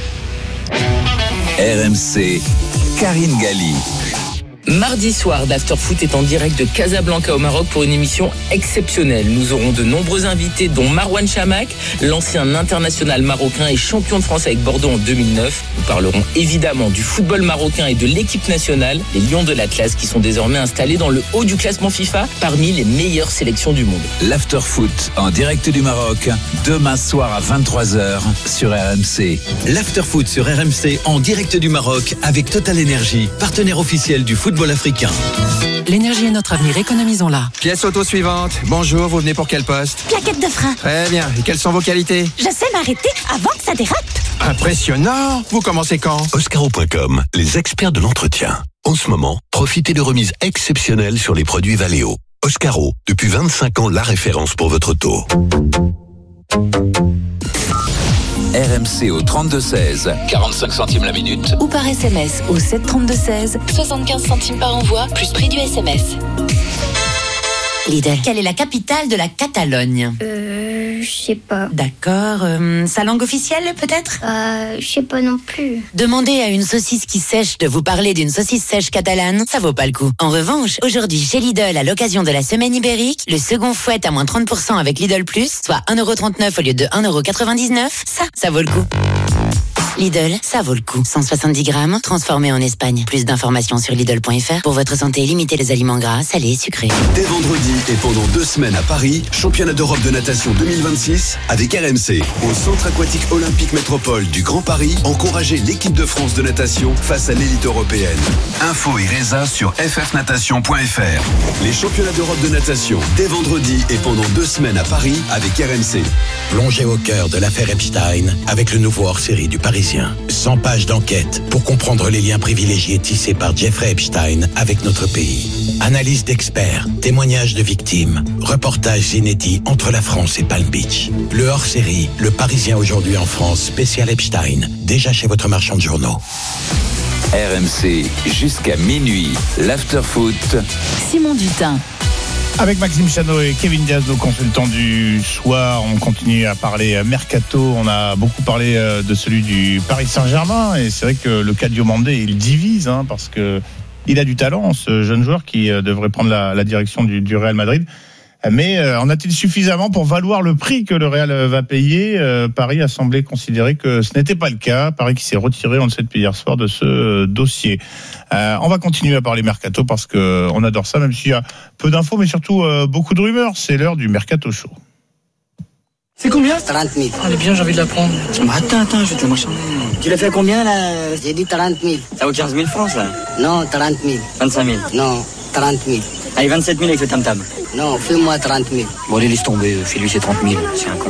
R M C, Karine Galli. Mardi soir, l'After Foot est en direct de Casablanca au Maroc pour une émission exceptionnelle. Nous aurons de nombreux invités, dont Marouane Chamakh, l'ancien international marocain et champion de France avec Bordeaux en deux mille neuf. Nous parlerons évidemment du football marocain et de l'équipe nationale, les Lions de l'Atlas, qui sont désormais installés dans le haut du classement FIFA parmi les meilleures sélections du monde. L'After Foot en direct du Maroc, demain soir à vingt-trois heures sur R M C. L'After Foot sur R M C en direct du Maroc avec Total Energy, partenaire officiel du football africain. L'énergie est notre avenir, économisons-la. Pièce auto suivante. Bonjour, vous venez pour quel poste? Plaquette de frein. Très bien. Et quelles sont vos qualités? Je sais m'arrêter avant que ça dérape. Impressionnant. Vous commencez quand? Oscaro point com, les experts de l'entretien. En ce moment, profitez de remises exceptionnelles sur les produits Valeo. Oscaro, depuis vingt-cinq ans, la référence pour votre auto. R M C au trente-deux seize, quarante-cinq centimes la minute. Ou par S M S au sept trente-deux seize, soixante-quinze centimes par envoi, plus prix du S M S. Lidl. Quelle est la capitale de la Catalogne? Euh, je sais pas. D'accord. Euh, sa langue officielle, peut-être? Euh, je sais pas non plus. Demander à une saucisse qui sèche de vous parler d'une saucisse sèche catalane, ça vaut pas le coup. En revanche, aujourd'hui, chez Lidl, à l'occasion de la semaine ibérique, le second fouet à moins trente pour cent avec Lidl Plus, soit un euro trente-neuf au lieu de un euro quatre-vingt-dix-neuf, ça, ça vaut le coup. Lidl, ça vaut le coup. cent soixante-dix grammes, transformé en Espagne. Plus d'informations sur Lidl point F R. Pour votre santé, limitez les aliments gras, salés et sucrés. Dès vendredi et pendant deux semaines à Paris, championnat d'Europe de natation deux mille vingt-six avec R M C. Au Centre aquatique olympique métropole du Grand Paris, encouragez l'équipe de France de natation face à l'élite européenne. Info et résa sur f f natation point f r. Les championnats d'Europe de natation dès vendredi et pendant deux semaines à Paris avec R M C. Plongez au cœur de l'affaire Epstein avec le nouveau hors-série du Parisien. cent pages d'enquête pour comprendre les liens privilégiés tissés par Jeffrey Epstein avec notre pays. Analyse d'experts, témoignages de victimes, reportages inédits entre la France et Palm Beach. Le hors-série, Le Parisien aujourd'hui en France, spécial Epstein, déjà chez votre marchand de journaux. R M C jusqu'à minuit, l'After Foot. Simon Dutin. Avec Maxime Chano et Kevin Diaz, nos consultants du soir, on continue à parler mercato. On a beaucoup parlé de celui du Paris Saint-Germain et c'est vrai que le cas Diomandé, il divise hein, parce que il a du talent, ce jeune joueur qui euh, devrait prendre la, la direction du, du Real Madrid. Mais euh, en a-t-il suffisamment pour valoir le prix que le Real va payer? euh, Paris a semblé considérer que ce n'était pas le cas. Paris qui s'est retiré, on le sait depuis hier soir, de ce euh, dossier. Euh, on va continuer à parler mercato parce que on adore ça, même s'il y a peu d'infos, mais surtout euh, beaucoup de rumeurs. C'est l'heure du mercato show. C'est combien? trente mille. Elle est bien, j'ai envie de la prendre. Bah attends, attends, je vais te la marchander. Tu l'as fait à combien là? J'ai dit trente mille. Ça vaut quinze mille francs ça? Non, trente mille. vingt-cinq mille. Non, trente mille. Allez, vingt-sept mille avec le tam-tam. Non, fais-moi trente mille. Bon, allez, laisse tomber, fais-lui ses trente mille, c'est un con.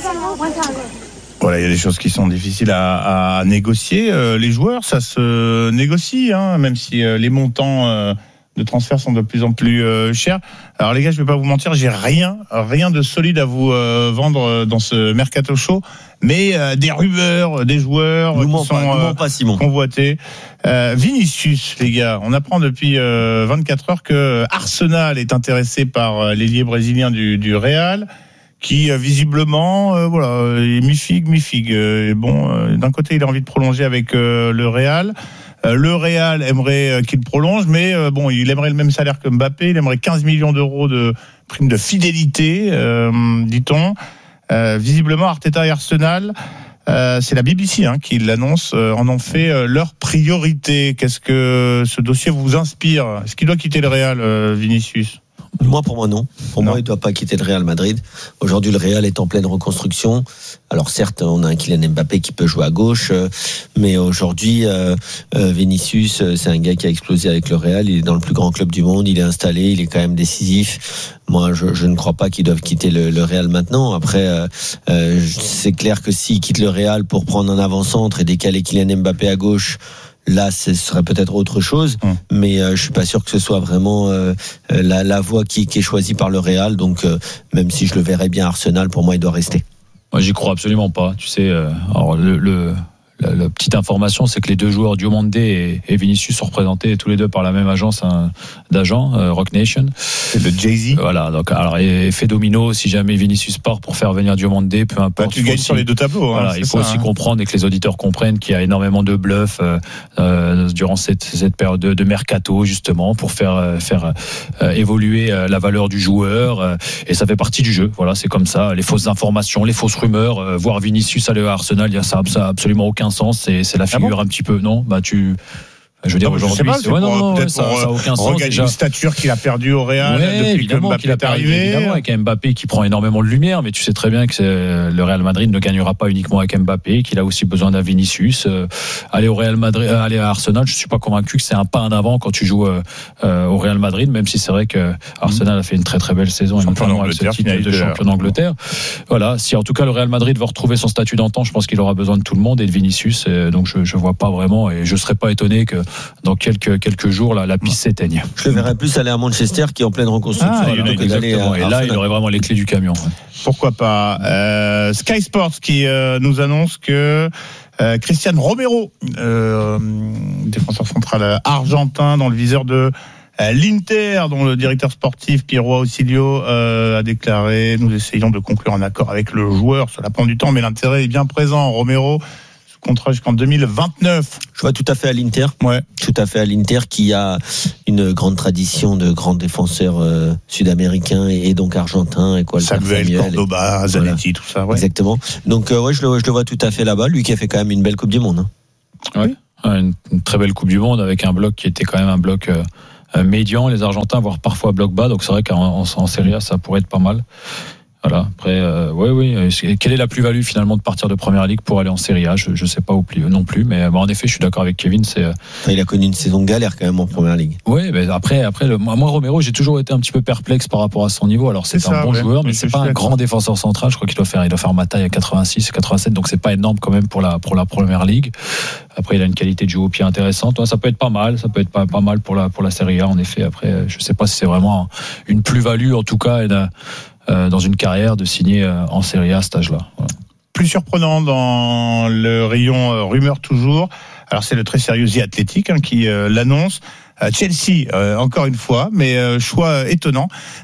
Voilà, il y a des choses qui sont difficiles à, à négocier. Euh, les joueurs, ça se négocie, hein, même si euh, les montants euh, de transfert sont de plus en plus euh, chers. Alors les gars, je vais pas vous mentir, j'ai rien, rien de solide à vous euh, vendre dans ce mercato show, mais euh, des rumeurs, des joueurs nous qui ment sont pas, euh, pas, Simon. convoités. Euh, Vinicius, les gars, on apprend depuis euh, vingt-quatre heures que Arsenal est intéressé par euh, l'ailier brésilien du, du Real, qui euh, visiblement, euh, voilà, est mi-figue, mi-figue. Euh, bon, euh, d'un côté, il a envie de prolonger avec euh, le Real. Euh, le Real aimerait euh, qu'il prolonge, mais euh, bon, il aimerait le même salaire que Mbappé. Il aimerait quinze millions d'euros de prime de fidélité, euh, dit-on. Euh, visiblement, Arteta et Arsenal, euh, c'est la B B C hein, qui l'annonce, euh, en ont fait euh, leur priorité. Qu'est-ce que ce dossier vous inspire? Est-ce qu'il doit quitter le Real, euh, Vinicius? Moi, pour moi, non. Pour non. moi, il ne doit pas quitter le Real Madrid. Aujourd'hui, le Real est en pleine reconstruction. Alors, certes, on a un Kylian Mbappé qui peut jouer à gauche, mais aujourd'hui, euh, euh, Vinicius, c'est un gars qui a explosé avec le Real. Il est dans le plus grand club du monde. Il est installé. Il est quand même décisif. Moi, je, je ne crois pas qu'ils doivent quitter le, le Real maintenant. Après, euh, euh, c'est clair que s'ils quittent le Real pour prendre un avant-centre et décaler Kylian Mbappé à gauche, là, ce serait peut-être autre chose, mmh. mais euh, je suis pas sûr que ce soit vraiment euh, la, la voie qui, qui est choisie par le Real. Donc, euh, même si je le verrais bien à Arsenal, pour moi, il doit rester. Moi, j'y crois absolument pas. Tu sais, euh, alors le, le La, la petite information, c'est que les deux joueurs, Diomandé et, et Vinicius, sont représentés tous les deux par la même agence hein, d'agents, euh, Rock Nation. C'est le Jay-Z. Voilà, donc alors effet domino, si jamais Vinicius part pour faire venir Diomandé, peu importe. Bah, tu gagnes aussi, sur les deux tableaux. Voilà, hein, il faut ça, aussi hein. comprendre et que les auditeurs comprennent qu'il y a énormément de bluffs euh, euh, durant cette, cette période de, de mercato, justement, pour faire, faire euh, évoluer euh, la valeur du joueur. Euh, et ça fait partie du jeu. Voilà, c'est comme ça. Les fausses informations, les fausses rumeurs, euh, voir Vinicius aller à Arsenal, ça n'a absolument aucun sens, c'est, c'est la figure ah bon un petit peu, non? Bah tu, je veux dire non, aujourd'hui, pas, c'est, ouais, non, non, peut-être ça, pour ça a aucun sens. Regagner une stature qu'il a perdue au Real ouais, depuis que Mbappé est arrivé. Évidemment, avec Mbappé qui prend énormément de lumière, mais tu sais très bien que c'est, le Real Madrid ne gagnera pas uniquement avec Mbappé, qu'il a aussi besoin d'un Vinicius. Euh, aller au Real Madrid, aller à Arsenal, je suis pas convaincu que c'est un pas en avant quand tu joues euh, euh, au Real Madrid, même si c'est vrai que Arsenal a fait une très très belle saison, et notamment avec ce titre de champion d'Angleterre. Voilà, si en tout cas le Real Madrid va retrouver son statut d'antan, je pense qu'il aura besoin de tout le monde et de Vinicius. Et donc je je vois pas vraiment, et je serais pas étonné que dans quelques quelques jours la, la piste s'éteigne. Je le verrais plus aller à Manchester qui est en pleine reconstruction. Ah, voilà, exactement. Et là, il aurait vraiment les clés du camion. Ouais. Pourquoi pas. euh, Sky Sports qui euh, nous annonce que euh, Cristian Romero, euh, défenseur central argentin, dans le viseur de euh, l'Inter, dont le directeur sportif Piero Ausilio euh, a déclaré: nous essayons de conclure un accord avec le joueur. Cela prend du temps, mais l'intérêt est bien présent. Romero, contrat jusqu'en deux mille vingt-neuf. Je vois tout à fait à l'Inter. Ouais. Tout à fait à l'Inter qui a une grande tradition de grands défenseurs euh, sud-américains et, et donc argentins et quoi. Samuel, Cordoba, Zanetti, voilà. Tout ça. Ouais. Exactement. Donc euh, ouais, je le, je le vois tout à fait là-bas. Lui qui a fait quand même une belle Coupe du Monde. Hein. Oui, une, une très belle Coupe du Monde avec un bloc qui était quand même un bloc euh, médian. Les Argentins, voire parfois bloc bas. Donc c'est vrai qu'en en, en Serie A, ça pourrait être pas mal. Voilà. Après, euh, oui, oui. Quelle est la plus-value finalement de partir de Première Ligue pour aller en Série A? Je ne sais pas non plus, mais bah, en effet, je suis d'accord avec Kevin. C'est. Enfin, il a connu une saison de galère quand même en Première Ligue. Oui, mais après, après, le, moi, Romero, j'ai toujours été un petit peu perplexe par rapport à son niveau. Alors, c'est, c'est un ça, bon ouais. joueur, mais c'est, c'est pas un grand défenseur central. Je crois qu'il doit faire, il doit faire ma taille à quatre-vingt-six, quatre-vingt-sept, donc c'est pas énorme quand même pour la pour la Première Ligue. Après, il a une qualité de jeu au pied intéressante. Ouais, ça peut être pas mal, ça peut être pas, pas mal pour la pour la Série A. En effet, après, je sais pas si c'est vraiment une plus-value en tout cas. Et d'un, dans une carrière de signer en Serie A à cet âge-là. Voilà. Plus surprenant dans le rayon euh, rumeur toujours, alors c'est le très sérieux The Athletic hein, qui euh, l'annonce. Euh, Chelsea, euh, encore une fois, mais euh, choix étonnant.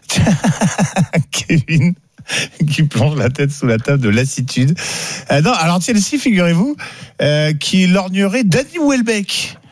Kevin qui plonge la tête sous la table de lassitude. Euh, non, alors Chelsea, figurez-vous, euh, qui lorgnerait Danny Welbeck.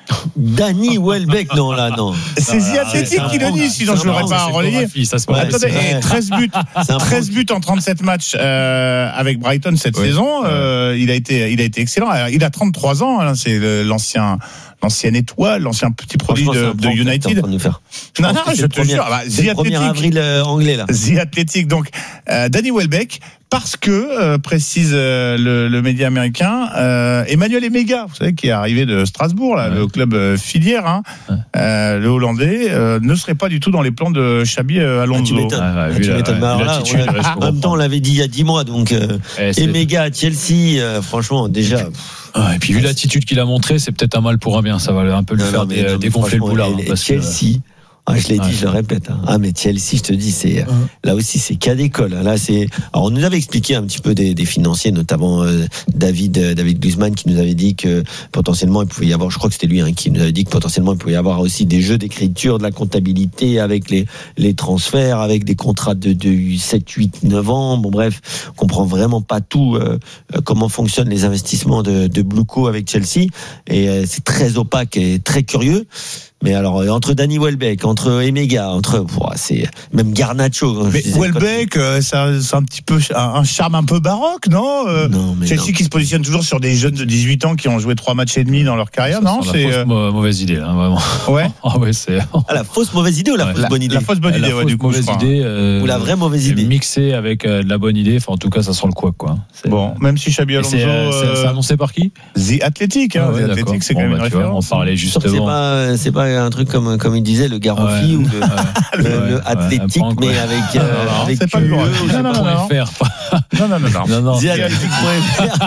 Danny Welbeck, non, là, non. C'est The Athletic qui le dit, sinon je l'aurais pas relayé. Attendez, treize buts, treize buts en trente-sept matchs euh, avec Brighton cette ouais. saison. Euh, il a été, il a été excellent. Il a trente-trois ans. Hein, c'est l'ancien. L'ancienne étoile, l'ancien petit produit de, de United. De faire. Je non, non, je te jure. Bah, c'est le premier avril euh, anglais, là. The Athletic. Donc, euh, Danny Welbeck, parce que, euh, précise euh, le, le média américain, euh, Emmanuel Emega, vous savez, qui est arrivé de Strasbourg, là, ouais. le club euh, filière, hein, ouais. euh, le Hollandais, euh, ne serait pas du tout dans les plans de Xabi euh, Alonso. Ah, tu m'étonnes. Ah, ouais, tu la, m'étonnes. Ouais, là, on a, ah, en même temps, on l'avait dit il y a dix mois, donc euh, ouais, Emega à Chelsea, euh, franchement, déjà... Ah, et puis vu l'attitude qu'il a montrée, c'est peut-être un mal pour un bien. Ça va un peu lui non, faire non, mais, dégonfler le boulard. Hein, parce Chelsea, ah, je l'ai ouais. dit, je le répète. Hein. Ah, mais Chelsea, je te dis, c'est ouais. là aussi, c'est cas d'école. Là, c'est. Alors, on nous avait expliqué un petit peu des, des financiers, notamment euh, David, euh, David Guzman, qui nous avait dit que potentiellement il pouvait y avoir. Je crois que c'était lui hein, qui nous avait dit que potentiellement il pouvait y avoir aussi des jeux d'écriture, de la comptabilité avec les les transferts, avec des contrats de, de sept, huit, neuf ans. Bon, bref, on comprend vraiment pas tout euh, comment fonctionnent les investissements de, de Bluco avec Chelsea, et euh, c'est très opaque et très curieux. Mais alors, entre Danny Welbeck, entre Emega, entre, oh, c'est même Garnacho. Mais Welbeck, euh, c'est un petit peu, un, un charme un peu baroque, non, euh, non mais Chelsea non. qui se positionne toujours sur des jeunes de dix-huit ans qui ont joué trois matchs et demi dans leur carrière, ça, non? C'est la fausse euh... mauvaise idée, hein, vraiment. Ouais. Ah ouais, c'est. Ah, la fausse mauvaise idée ou la ouais. fausse la, bonne idée? La fausse bonne idée, la ouais, fausse du coup. Mauvaise idée, euh, ou la vraie mauvaise idée. Mixée avec euh, de la bonne idée, enfin, en tout cas, ça sent le couac, quoi. C'est... Bon, même si Xabi Alonso. C'est, euh, c'est annoncé par qui? The Athletic, hein. Ah ouais, The Athletic, c'est bon, quand même bah, une référence. On parlait justement. C'est pas, c'est pas un truc comme, comme il disait, le Garofi ouais. ou le, ouais. le, ouais. le Athletic, ouais. mais avec, euh, non, avec c'est pas le non, non, non, non. Faire. non, non, non, non. non, non The Athletic point F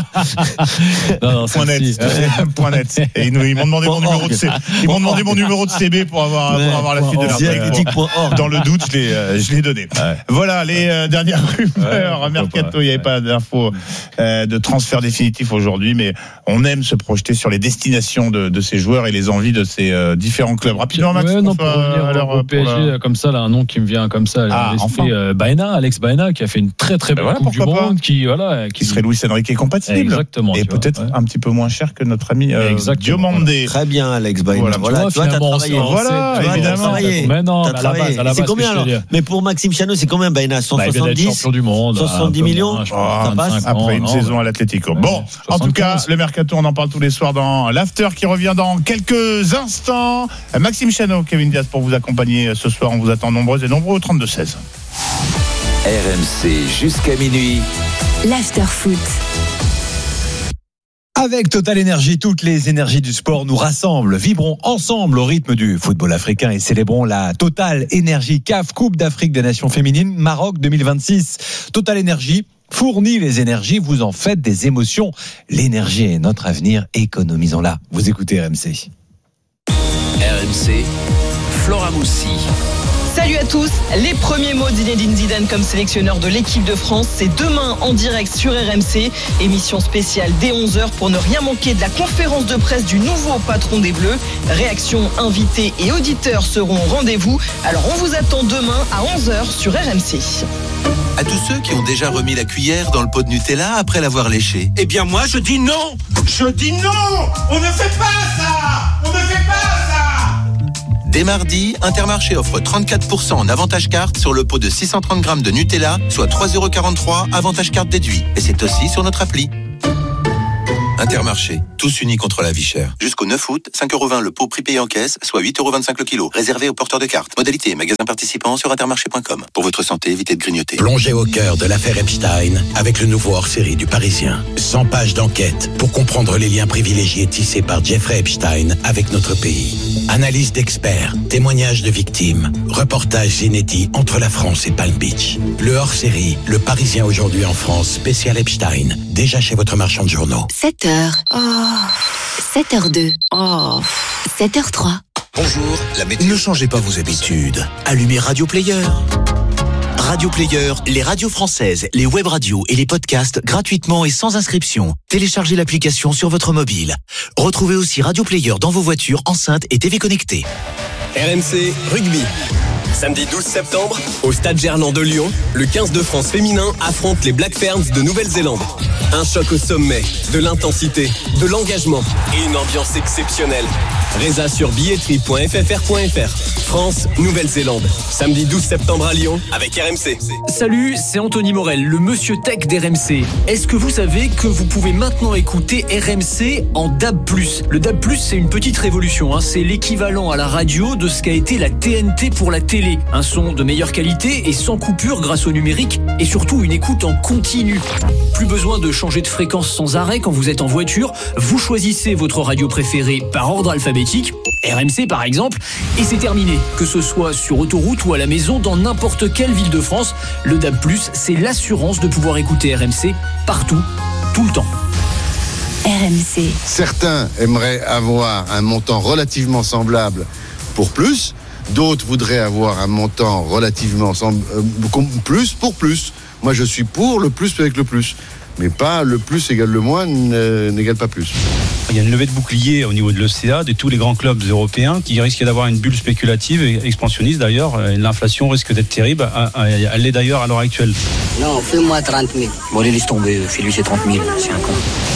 R. non, non, point net. Point net. Et ils, nous, ils m'ont demandé mon numéro de C. Ils m'ont demandé mon numéro de C B pour avoir, pour avoir la suite de The Athletic point org. Dans le doute, je l'ai, euh, je l'ai donné. Ouais. Voilà, les euh, dernières rumeurs. Ouais, Mercato, il n'y avait pas d'infos euh, de transfert définitif aujourd'hui, mais on aime se projeter sur les destinations de, de ces joueurs et les envies de ces euh, différents clubs. Rapidement, Max, ouais, non, pour revenir à leur, au P S G, la... comme ça, là, un nom qui me vient comme ça, ah, l'esprit, enfin. euh, Baena, Alex Baena, qui a fait une très très belle ben voilà, Coupe du Monde, pas. qui voilà, qui serait Luis Enrique compatible, exactement, et peut-être ouais. un petit peu moins cher que notre ami euh, Diomandé. Très bien, Alex Baena. Voilà, voilà, tu vois, t'as travaillé. Voilà, évidemment. Mais non, à la base, à la base, c'est combien alors? Mais pour Maxime Chanot, c'est combien Baena? cent soixante-dix champion du monde, cent soixante-dix millions. Ça passe après une saison à l'Atlético. Bon, en tout cas, le mercato, on en parle tous les soirs dans l'After qui revient dans quelques instants. Maxime Chanot, Kevin Diaz pour vous accompagner ce soir. On vous attend nombreux et nombreux au trente-deux seize. R M C jusqu'à minuit. L'After Foot. Avec Total Énergie, toutes les énergies du sport nous rassemblent. Vibrons ensemble au rythme du football africain et célébrons la Total Énergie C A F Coupe d'Afrique des Nations Féminines Maroc deux mille vingt-six. Total Énergie fournit les énergies, vous en faites des émotions. L'énergie est notre avenir, économisons-la. Vous écoutez R M C. R M C, Flora Moussi. Salut à tous, les premiers mots d'Zinedine Zidane comme sélectionneur de l'équipe de France, c'est demain en direct sur R M C, émission spéciale dès onze heures pour ne rien manquer de la conférence de presse du nouveau patron des Bleus. Réactions, invités et auditeurs seront au rendez-vous, alors on vous attend demain à onze heures sur R M C. À tous ceux qui ont déjà remis la cuillère dans le pot de Nutella après l'avoir léché. Eh bien moi je dis non. Je dis non. On ne fait pas ça. On ne fait pas ça. Dès mardi, Intermarché offre trente-quatre pour cent en avantage carte sur le pot de six cent trente grammes de Nutella, soit trois euros quarante-trois, avantage carte déduit. Et c'est aussi sur notre appli. Intermarché, tous unis contre la vie chère. Jusqu'au neuf août, cinq euros vingt le pot prix payé en caisse, soit huit euros vingt-cinq le kilo. Réservé aux porteurs de cartes. Modalité et magasins participants sur intermarché point com. Pour votre santé, évitez de grignoter. Plongez au cœur de l'affaire Epstein avec le nouveau hors-série du Parisien. cent pages d'enquête pour comprendre les liens privilégiés tissés par Jeffrey Epstein avec notre pays. Analyse d'experts, témoignages de victimes, reportages inédits entre la France et Palm Beach. Le hors-série, le Parisien aujourd'hui en France, spécial Epstein. Déjà chez votre marchand de journaux. sept heures. Oh. sept heures deux. Oh. sept heures trois. Bonjour, la météo. Ne changez pas vos habitudes. Allumez Radio Player. Radio Player, les radios françaises, les web radios et les podcasts gratuitement et sans inscription. Téléchargez l'application sur votre mobile. Retrouvez aussi Radio Player dans vos voitures, enceintes et T V connectées. R M C Rugby. Samedi douze septembre, au Stade Gerland de Lyon, le quinze de France féminin affronte les Black Ferns de Nouvelle-Zélande. Un choc au sommet, de l'intensité, de l'engagement et une ambiance exceptionnelle. Résa sur billetterie point f f r point f r. France, Nouvelle-Zélande. Samedi douze septembre à Lyon avec R M C. Salut, c'est Anthony Morel, le monsieur tech d'R M C. Est-ce que vous savez que vous pouvez maintenant écouter R M C en D A B plus? Le D A B plus, c'est une petite révolution. Hein. C'est l'équivalent à la radio de ce qu'a été la T N T pour la télé. Un son de meilleure qualité et sans coupure grâce au numérique et surtout une écoute en continu. Plus besoin de changer de fréquence sans arrêt quand vous êtes en voiture. Vous choisissez votre radio préférée par ordre alphabétique, R M C par exemple, et c'est terminé. Que ce soit sur autoroute ou à la maison, dans n'importe quelle ville de France, le D A B plus, c'est l'assurance de pouvoir écouter R M C partout, tout le temps. R M C. Certains aimeraient avoir un montant relativement semblable pour plus, d'autres voudraient avoir un montant relativement semblable, euh, plus pour plus. Moi je suis pour le plus avec le plus, mais pas le plus égale le moins n'égale pas plus. Il y a une levée de bouclier au niveau de l'E C A, de tous les grands clubs européens qui risquent d'avoir une bulle spéculative et expansionniste d'ailleurs. L'inflation risque d'être terrible, elle l'est d'ailleurs à l'heure actuelle. Non, fais-moi trente mille. Bon, allez, laisse tomber, fais-lui ses trente mille, c'est un con.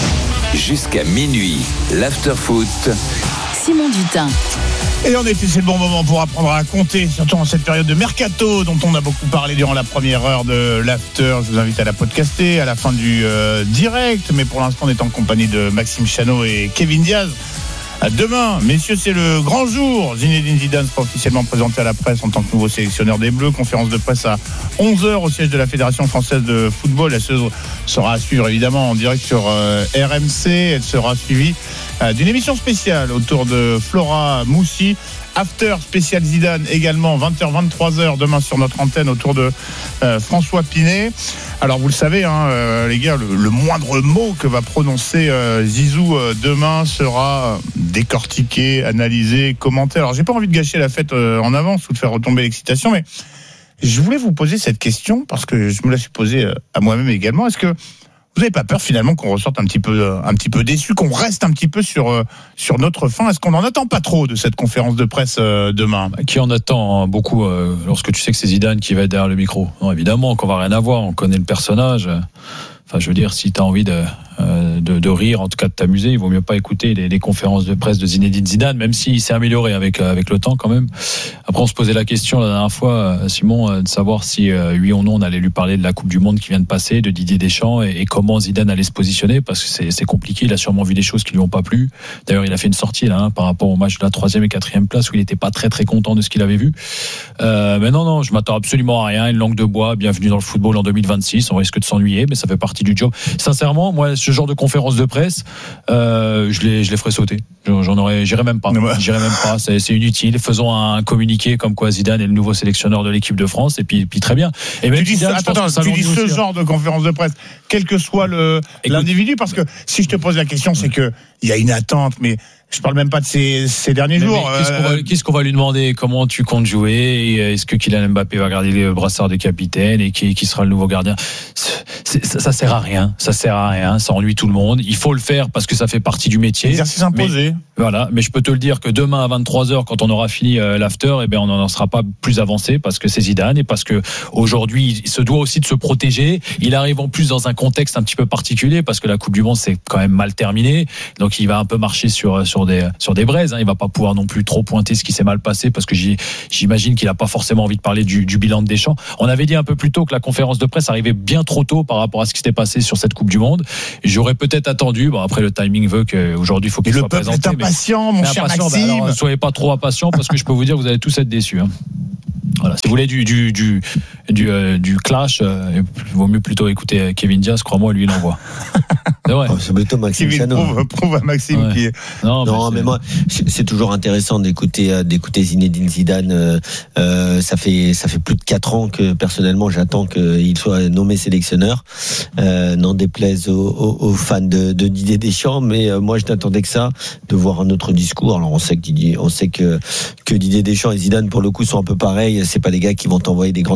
Jusqu'à minuit, l'after-foot. Simon Dutin. Et en effet, c'est le bon moment pour apprendre à compter, surtout en cette période de mercato dont on a beaucoup parlé durant la première heure de l'after. Je vous invite à la podcaster à la fin du euh, direct, mais pour l'instant, on est en compagnie de Maxime Chano et Kevin Diaz. À demain, messieurs, c'est le grand jour. Zinedine Zidane sera officiellement présenté à la presse en tant que nouveau sélectionneur des Bleus. Conférence de presse à onze heures au siège de la Fédération française de football. Elle sera à suivre évidemment en direct sur euh, R M C. Elle sera suivie euh, d'une émission spéciale autour de Flora Moussi. After spécial Zidane également, vingt heures, vingt-trois heures demain sur notre antenne autour de euh, François Pinet. Alors vous le savez, hein, euh, les gars, le, le moindre mot que va prononcer euh, Zizou euh, demain sera décortiqué, analysé, commenté. Alors j'ai pas envie de gâcher la fête euh, en avance ou de faire retomber l'excitation, mais je voulais vous poser cette question parce que je me la suis posée euh, à moi-même également. Est-ce que vous n'avez pas peur finalement qu'on ressorte un petit peu, un petit peu déçu, qu'on reste un petit peu sur, sur notre faim? Est-ce qu'on n'en attend pas trop de cette conférence de presse demain? Qui en attend beaucoup euh, lorsque tu sais que c'est Zidane qui va être derrière le micro? Non, évidemment qu'on va rien avoir, on connaît le personnage. Enfin, je veux dire, si tu as envie de, de, de rire, en tout cas de t'amuser, il vaut mieux pas écouter les, les conférences de presse de Zinedine Zidane, même s'il s'est amélioré avec, avec le temps quand même. Après, on se posait la question la dernière fois, Simon, de savoir si oui ou non on allait lui parler de la Coupe du Monde qui vient de passer, de Didier Deschamps, et, et comment Zidane allait se positionner, parce que c'est, c'est compliqué. Il a sûrement vu des choses qui lui ont pas plu. D'ailleurs, il a fait une sortie là, hein, par rapport au match de la troisième et quatrième place où il était pas très très content de ce qu'il avait vu. Euh, mais non, non, je m'attends absolument à rien. Une langue de bois, bienvenue dans le football en deux mille vingt-six. On risque de s'ennuyer, mais ça fait partie du job. Sincèrement, moi, ce genre de conférence de presse, euh, je les, je les ferais sauter. J'en aurais, j'irais même pas. J'irais même pas. C'est, c'est inutile. Faisons un communiqué comme quoi Zidane est le nouveau sélectionneur de l'équipe de France, et puis, puis très bien. Et même tu dis, Zidane, attends, attends, tu dis ce aussi, genre de conférence de presse, quel que soit le, Écoute, l'individu, parce que si je te pose la question, c'est que il y a une attente, mais je parle même pas de ces, ces derniers mais jours. Mais qu'est-ce, qu'on va, qu'est-ce qu'on va lui demander? Comment tu comptes jouer? Est-ce que Kylian Mbappé va garder le brassard de capitaine et qui, qui sera le nouveau gardien? C'est, ça, ça sert à rien. Ça sert à rien. Ça ennuie tout le monde. Il faut le faire parce que ça fait partie du métier. Exercice imposé. Mais, voilà. Mais je peux te le dire que demain à vingt-trois heures, quand on aura fini euh, l'after, eh ben on n'en sera pas plus avancé parce que c'est Zidane et parce que aujourd'hui, il se doit aussi de se protéger. Il arrive en plus dans un contexte un petit peu particulier parce que la Coupe du Monde c'est quand même mal terminé. Donc il va un peu marcher sur sur des sur des braises. Hein. Il va pas pouvoir non plus trop pointer ce qui s'est mal passé parce que j'y, j'imagine qu'il a pas forcément envie de parler du, du bilan de Deschamps. On avait dit un peu plus tôt que la conférence de presse arrivait bien trop tôt par rapport à ce qui s'était passé sur cette Coupe du Monde. J'aurais peut-être attendu. Bon après le timing veut qu'aujourd'hui il faut qu'il et soit présenté. Le peuple est impatient, mon cher impatient, Maxime. Ben alors, soyez pas trop impatient parce que je peux vous dire que vous allez tous être déçus. Hein. Voilà, si vous voulez du du du du, euh, du clash, euh, il vaut mieux plutôt écouter Kevin Diaz. Crois-moi, lui il envoie. C'est vrai. Oh, c'est plutôt Maxime Kevin Chano. Prouve, prouve à Maxime ouais. qui est. Non, non mais, mais moi, c'est, c'est toujours intéressant d'écouter d'écouter Zinedine Zidane. Euh, euh, ça fait ça fait plus de quatre ans que personnellement j'attends qu'il soit nommé sélectionneur. Euh, n'en déplaise aux, aux, aux fans de, de Didier Deschamps, mais euh, moi je n'attendais que ça, de voir un autre discours. Alors on sait que Didier, on sait que que Didier Deschamps et Zidane pour le coup sont un peu pareils. C'est pas des gars qui vont t'envoyer des grandes punchlines.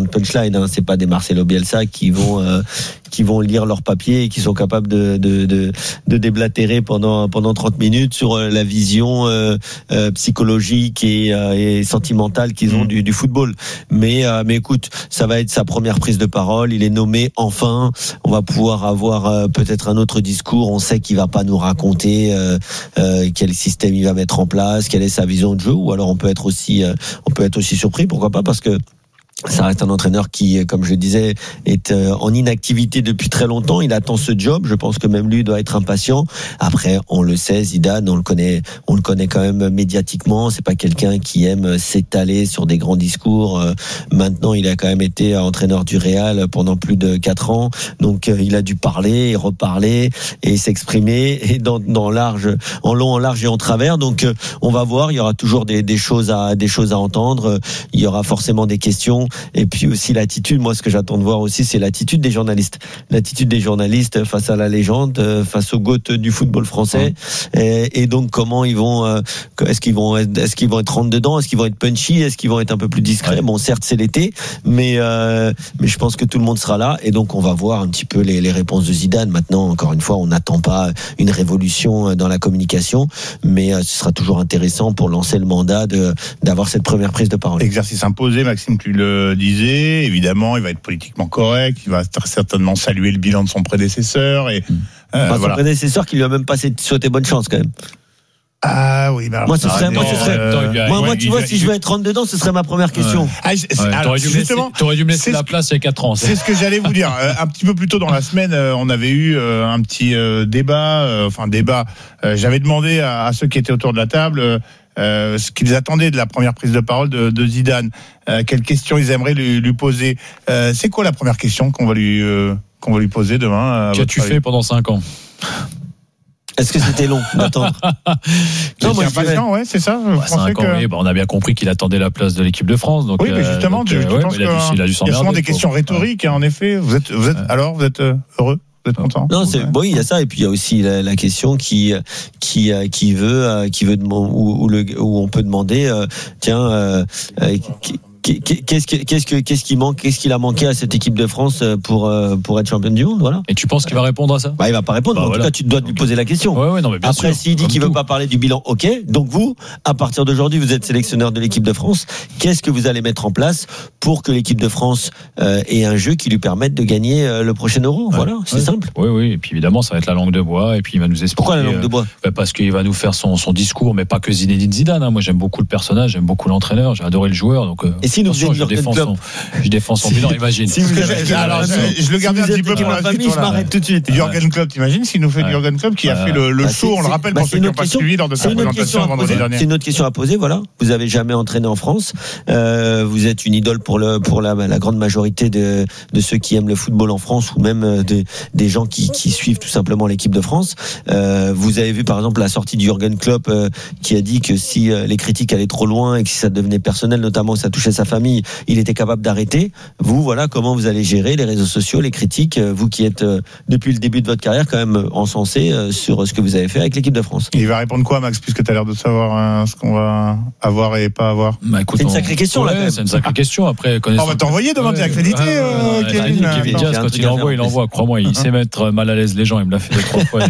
inside. Hein. C'est pas des Marcelo Bielsa qui vont euh, qui vont lire leurs papiers et qui sont capables de de de, de déblatérer pendant pendant trente minutes sur la vision euh, euh, psychologique et, euh, et sentimentale qu'ils ont mmh. du, du football. Mais euh, mais écoute, ça va être sa première prise de parole. Il est nommé enfin. On va pouvoir avoir euh, peut-être un autre discours. On sait qu'il va pas nous raconter euh, euh, quel système il va mettre en place, quelle est sa vision de jeu. Ou alors on peut être aussi euh, on peut être aussi surpris. Pourquoi pas? Parce que ça reste un entraîneur qui, comme je le disais, est en inactivité depuis très longtemps. Il attend ce job. Je pense que même lui doit être impatient. Après, on le sait, Zidane, on le connaît, on le connaît quand même médiatiquement. C'est pas quelqu'un qui aime s'étaler sur des grands discours. Maintenant, il a quand même été entraîneur du Real pendant plus de quatre ans. Donc, il a dû parler et reparler et s'exprimer et dans, dans large, en long, en large et en travers. Donc, on va voir. Il y aura toujours des, des choses à, des choses à entendre. Il y aura forcément des questions. Et puis aussi l'attitude, moi ce que j'attends de voir aussi, c'est l'attitude des journalistes. L'attitude des journalistes face à la légende, face au GOAT du football français. Et, et donc comment ils vont, euh, est-ce qu'ils vont, est-ce qu'ils vont être rentre dedans, est-ce qu'ils vont être punchy, est-ce qu'ils vont être un peu plus discrets. Bon, certes c'est l'été, mais euh, mais je pense que tout le monde sera là et donc on va voir un petit peu les, les réponses de Zidane. Maintenant, encore une fois, on n'attend pas une révolution dans la communication, mais euh, ce sera toujours intéressant pour lancer le mandat de d'avoir cette première prise de parole. Exercice imposé, Maxime, tu le disait, évidemment, il va être politiquement correct, il va certainement saluer le bilan de son prédécesseur et euh, enfin, voilà. Son prédécesseur qui lui a même pas souhaité bonne chance quand même. Ah oui, bah alors moi, ce serait, moi, ce serait, euh, moi, ouais, moi, tu vois, si je veux être rentre dedans, ce serait ma première question. Ouais. Ah, c'est, ouais, alors, t'aurais, justement, dû t'aurais dû me laisser la place il y a quatre ans. Ça. C'est ce que j'allais vous dire. Euh, un petit peu plus tôt dans la semaine, euh, on avait eu euh, un petit euh, débat, euh, enfin débat. Euh, j'avais demandé à, à ceux qui étaient autour de la table. Euh, Euh, ce qu'ils attendaient de la première prise de parole de, de Zidane, euh, quelles questions ils aimeraient lui, lui poser. Euh, c'est quoi la première question qu'on va lui euh, qu'on va lui poser demain? Qu'as-tu fait pendant cinq ans? Est-ce que c'était long d'attendre? Non, moi, impatient, ouais, c'est ça. Je ouais, cinq ans, que... oui, bah, on a bien compris qu'il attendait la place de l'équipe de France. Donc, oui, mais justement, euh, je, donc, je ouais, pense il a dû, il a dû s'emmerder. Il y a souvent des questions rhétoriques, ouais. hein, en effet. Vous êtes, vous êtes, ouais. alors, vous êtes heureux? Vous êtes content? Non, c'est, ouais. bon, il y a ça, et puis il y a aussi la, la question qui, qui, qui veut, qui veut, où, où, le, où on peut demander, euh, tiens, euh, euh, qui, Qu'est-ce, que, qu'est-ce, que, qu'est-ce qui manque, qu'est-ce qu'il a manqué à cette équipe de France pour, pour être champion du monde, voilà. Et tu penses qu'il va répondre à ça? Bah, il va pas répondre. Bah, en voilà. tout cas, tu dois lui poser la question. Ouais, ouais, non, mais bien Après, sûr, s'il dit qu'il tout. veut pas parler du bilan, ok. Donc vous, à partir d'aujourd'hui, vous êtes sélectionneur de l'équipe de France. Qu'est-ce que vous allez mettre en place pour que l'équipe de France euh, ait un jeu qui lui permette de gagner euh, le prochain Euro? Ouais, voilà, c'est ouais. simple. Oui, oui. Et puis évidemment, ça va être la langue de bois. Et puis il va nous expliquer. Pourquoi la langue de bois? euh, Parce qu'il va nous faire son, son discours, mais pas que Zinedine Zidane. Hein. Moi, j'aime beaucoup le personnage, j'aime beaucoup l'entraîneur, j'ai adoré le joueur. Donc, euh, et si nous faisions une défense Son, je défends son bilan, imagine. Si vous avez, alors, je, je le gardais un petit peu pour la famille, je m'arrête tout de suite. Jürgen Klopp, t'imagines s'il nous fait ouais. Jürgen Klopp qui a fait le, le bah show, on le rappelle bah pour ceux qui n'ont pas suivi lors de sa présentation vendredi dernier. C'est une autre question à poser, voilà. Vous avez jamais entraîné en France, euh, vous êtes une idole pour le pour la, la grande majorité de de ceux qui aiment le football en France ou même de, des gens qui qui suivent tout simplement l'équipe de France. Euh, vous avez vu par exemple la sortie de Jürgen Klopp euh, qui a dit que si euh, les critiques allaient trop loin et que si ça devenait personnel, notamment ça touchait sa famille, il était capable d'arrêter. Vous, voilà, comment vous allez gérer les réseaux sociaux, les critiques, vous qui êtes euh, depuis le début de votre carrière quand même encensé euh, sur ce que vous avez fait avec l'équipe de France. Il va répondre quoi, Max, puisque tu as l'air de savoir hein, ce qu'on va avoir et pas avoir? Bah, écoute, c'est une sacrée question ouais, là. Quand même. C'est une sacrée question. Après, on va t'envoyer demander ouais, accrédité, ouais, euh, ouais, Kevin. Ouais, Kevin Diaz, quand il envoie, il envoie. Crois-moi, il sait mettre mal à l'aise les gens. Il me l'a fait deux trois fois.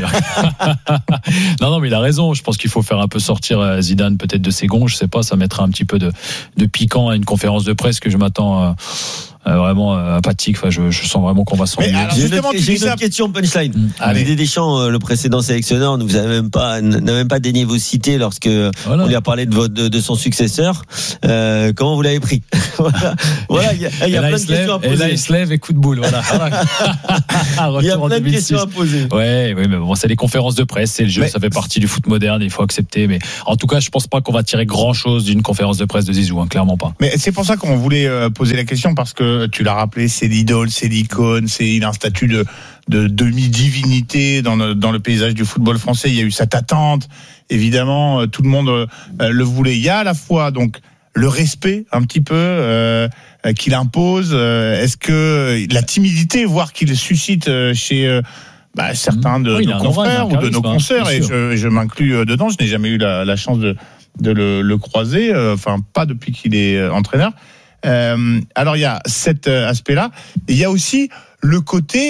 non, non, mais il a raison. Je pense qu'il faut faire un peu sortir Zidane peut-être de ses gonds. Je sais pas, ça mettra un petit peu de, de piquant à une conférence de presse que je m'attends. Euh, Euh, vraiment euh, apathique. Enfin, je, je sens vraiment qu'on va s'ennuyer. J'ai une autre, j'ai une autre question punchline. Mmh. Didier Deschamps, euh, le précédent sélectionneur, nous a même pas n'a même pas daigné vous citer lorsque voilà. on lui a parlé de votre de, de son successeur. Euh, comment vous l'avez pris? Voilà, voilà, il y a, il y a plein de questions à poser. Et là, il se lève et coup de boule. Voilà. Il y a plein de questions à poser. Ouais, oui, mais bon, c'est les conférences de presse, c'est le jeu, mais... ça fait partie du foot moderne. Il faut accepter. Mais en tout cas, je pense pas qu'on va tirer grand chose d'une conférence de presse de Zizou, hein, clairement pas. Mais c'est pour ça qu'on voulait euh, poser la question parce que tu l'as rappelé, c'est l'idole, c'est l'icône, c'est il a un statut de, de demi-divinité dans le, dans le paysage du football français. Il y a eu cette attente, évidemment, tout le monde euh, le voulait. Il y a à la fois donc le respect un petit peu euh, qu'il impose. Euh, est-ce que la timidité, voire qu'il suscite chez euh, bah, certains de oui, nos confrères ou de nos consoeurs, et je, je m'inclus dedans. Je n'ai jamais eu la, la chance de, de le, le croiser, enfin pas depuis qu'il est entraîneur. Euh, alors il y a cet aspect-là. Il y a aussi le côté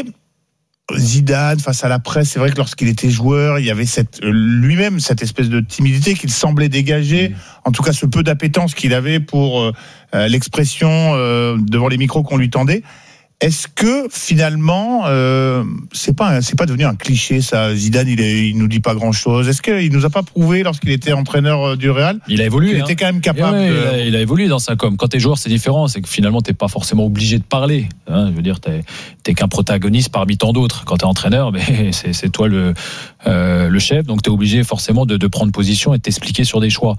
Zidane face à la presse. C'est vrai que lorsqu'il était joueur, il y avait cette, lui-même cette espèce de timidité qu'il semblait dégager. Mmh. En tout cas, ce peu d'appétence qu'il avait pour euh, l'expression euh, devant les micros qu'on lui tendait. Est-ce que finalement, euh, c'est pas c'est pas devenu un cliché ça? Zidane, il, est, il nous dit pas grand-chose. Est-ce qu'il nous a pas prouvé lorsqu'il était entraîneur du Real? Il a évolué. Il hein. était quand même capable. Ouais, de... il, a, il a évolué dans sa com. Quand t'es joueur, c'est différent. C'est que finalement, t'es pas forcément obligé de parler. Hein, je veux dire, t'es, t'es qu'un protagoniste parmi tant d'autres. Quand t'es entraîneur, mais c'est, c'est toi le euh, le chef, donc t'es obligé forcément de, de prendre position et de t'expliquer sur des choix.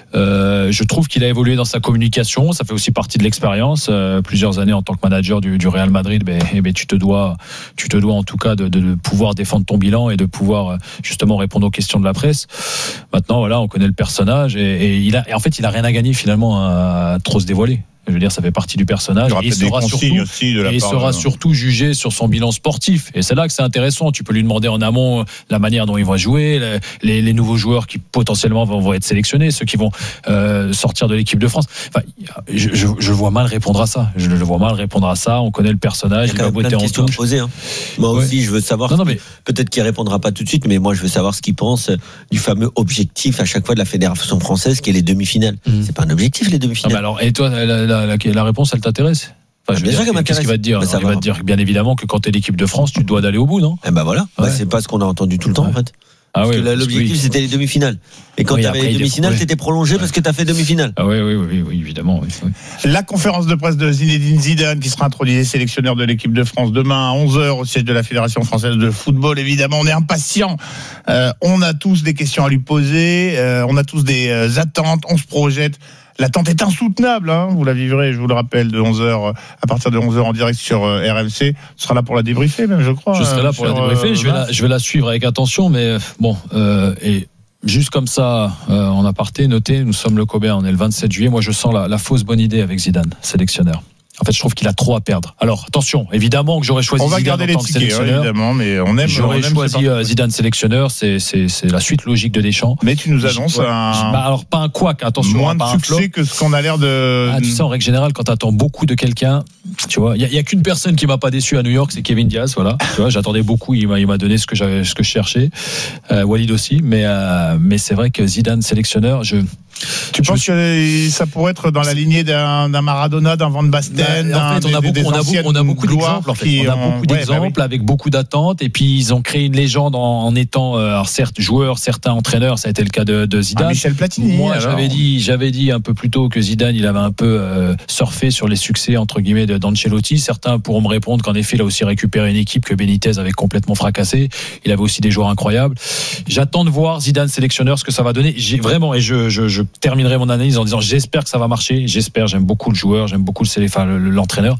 Euh, je trouve qu'il a évolué dans sa communication. Ça fait aussi partie de l'expérience. Euh, plusieurs années en tant que manager du, du Real Madrid, ben, eh ben, tu te dois, tu te dois en tout cas de, de pouvoir défendre ton bilan et de pouvoir justement répondre aux questions de la presse. Maintenant, voilà, on connaît le personnage et, et il a, et en fait, il a rien à gagner finalement à, à trop se dévoiler. Je veux dire, ça fait partie du personnage. Il, et il sera, surtout, et il sera de... surtout jugé sur son bilan sportif. Et c'est là que c'est intéressant. Tu peux lui demander en amont la manière dont il va jouer, les, les nouveaux joueurs qui potentiellement vont, vont être sélectionnés, ceux qui vont euh, sortir de l'équipe de France. Enfin, je, je, je vois mal répondre à ça. Je le vois mal répondre à ça. On connaît le personnage. Il y a il va plein de questions à poser. Hein. Moi ouais. aussi, je veux savoir. Non, non, mais... Peut-être qu'il répondra pas tout de suite, mais moi, je veux savoir ce qu'il pense du fameux objectif à chaque fois de la Fédération française, qui est les demi-finales. Mmh. C'est pas un objectif, les demi-finales. Non, mais alors, et toi, la, la, la, la réponse, elle t'intéresse? Enfin, je bien sûr dire, qu'est-ce qu'il va te dire? bah, Il va te dire bien évidemment que quand t'es l'équipe de France, tu dois d'aller au bout, non? Eh ben voilà, ouais. bah, c'est pas ce qu'on a entendu tout le temps ouais. en fait. Ah parce oui, que là, l'objectif oui. c'était les demi-finales. Et quand oui, tu avais les demi-finales, tu étais prolongé ouais. parce que tu as fait demi-finale. Ah oui, oui, oui, oui évidemment. Oui, oui. La conférence de presse de Zinedine Zidane, qui sera intronisé sélectionneur de l'équipe de France demain à onze heures au siège de la Fédération française de football. Évidemment, on est impatients. Euh, on a tous des questions à lui poser. Euh, on a tous des euh, attentes. On se projette. L'attente est insoutenable, hein. Vous la vivrez, je vous le rappelle, de onze heures, à partir de onze heures en direct sur euh, R M C. Ce sera là pour la débriefer, même, je crois. Je serai là pour sur, la débriefer. Euh, je, vais la, je vais la suivre avec attention, mais bon, euh, et juste comme ça, euh, en aparté, notez, nous sommes le Combien, on est le vingt-sept juillet. Moi, je sens la, la fausse bonne idée avec Zidane, sélectionneur. En fait, je trouve qu'il a trop à perdre. Alors, attention, évidemment que j'aurais choisi Zidane en tant que tickets, sélectionneur. Évidemment, mais on aime. J'aurais on aime choisi Zidane sélectionneur. C'est, c'est, c'est la suite logique de Deschamps. Mais tu nous annonces un. Bah, alors, pas un couac, attention. Moins pas de succès que ce qu'on a l'air de. Ah, tu sais, en règle générale, quand t'attends beaucoup de quelqu'un, tu vois, il y, y a qu'une personne qui m'a pas déçu à New York, c'est Kevin Diaz, voilà. Tu vois, j'attendais beaucoup, il m'a, il m'a donné ce que j'avais, ce que je cherchais. Euh, Walid aussi, mais, euh, mais c'est vrai que Zidane sélectionneur, je. Tu je penses suis... que ça pourrait être dans la lignée d'un, d'un Maradona, d'un Van Basten, bah, en fait, on a beaucoup, on a beaucoup, on a beaucoup d'exemples. En fait. On a beaucoup ont... d'exemples ouais, bah oui. avec beaucoup d'attentes. Et puis ils ont créé une légende en, en étant, euh, alors certes joueurs, certains entraîneurs. Ça a été le cas de, de Zidane. Ah, Michel Platini. Moi, alors. j'avais dit, j'avais dit un peu plus tôt que Zidane, il avait un peu euh, surfé sur les succès entre guillemets de d'Ancelotti. Certains pourront me répondre qu'en effet, il a aussi récupéré une équipe que Benitez avait complètement fracassée. Il avait aussi des joueurs incroyables. J'attends de voir Zidane sélectionneur, ce que ça va donner. J'ai vraiment, et je, je, je terminerai mon analyse en disant j'espère que ça va marcher, j'espère, j'aime beaucoup le joueur, j'aime beaucoup le, enfin, l'entraîneur.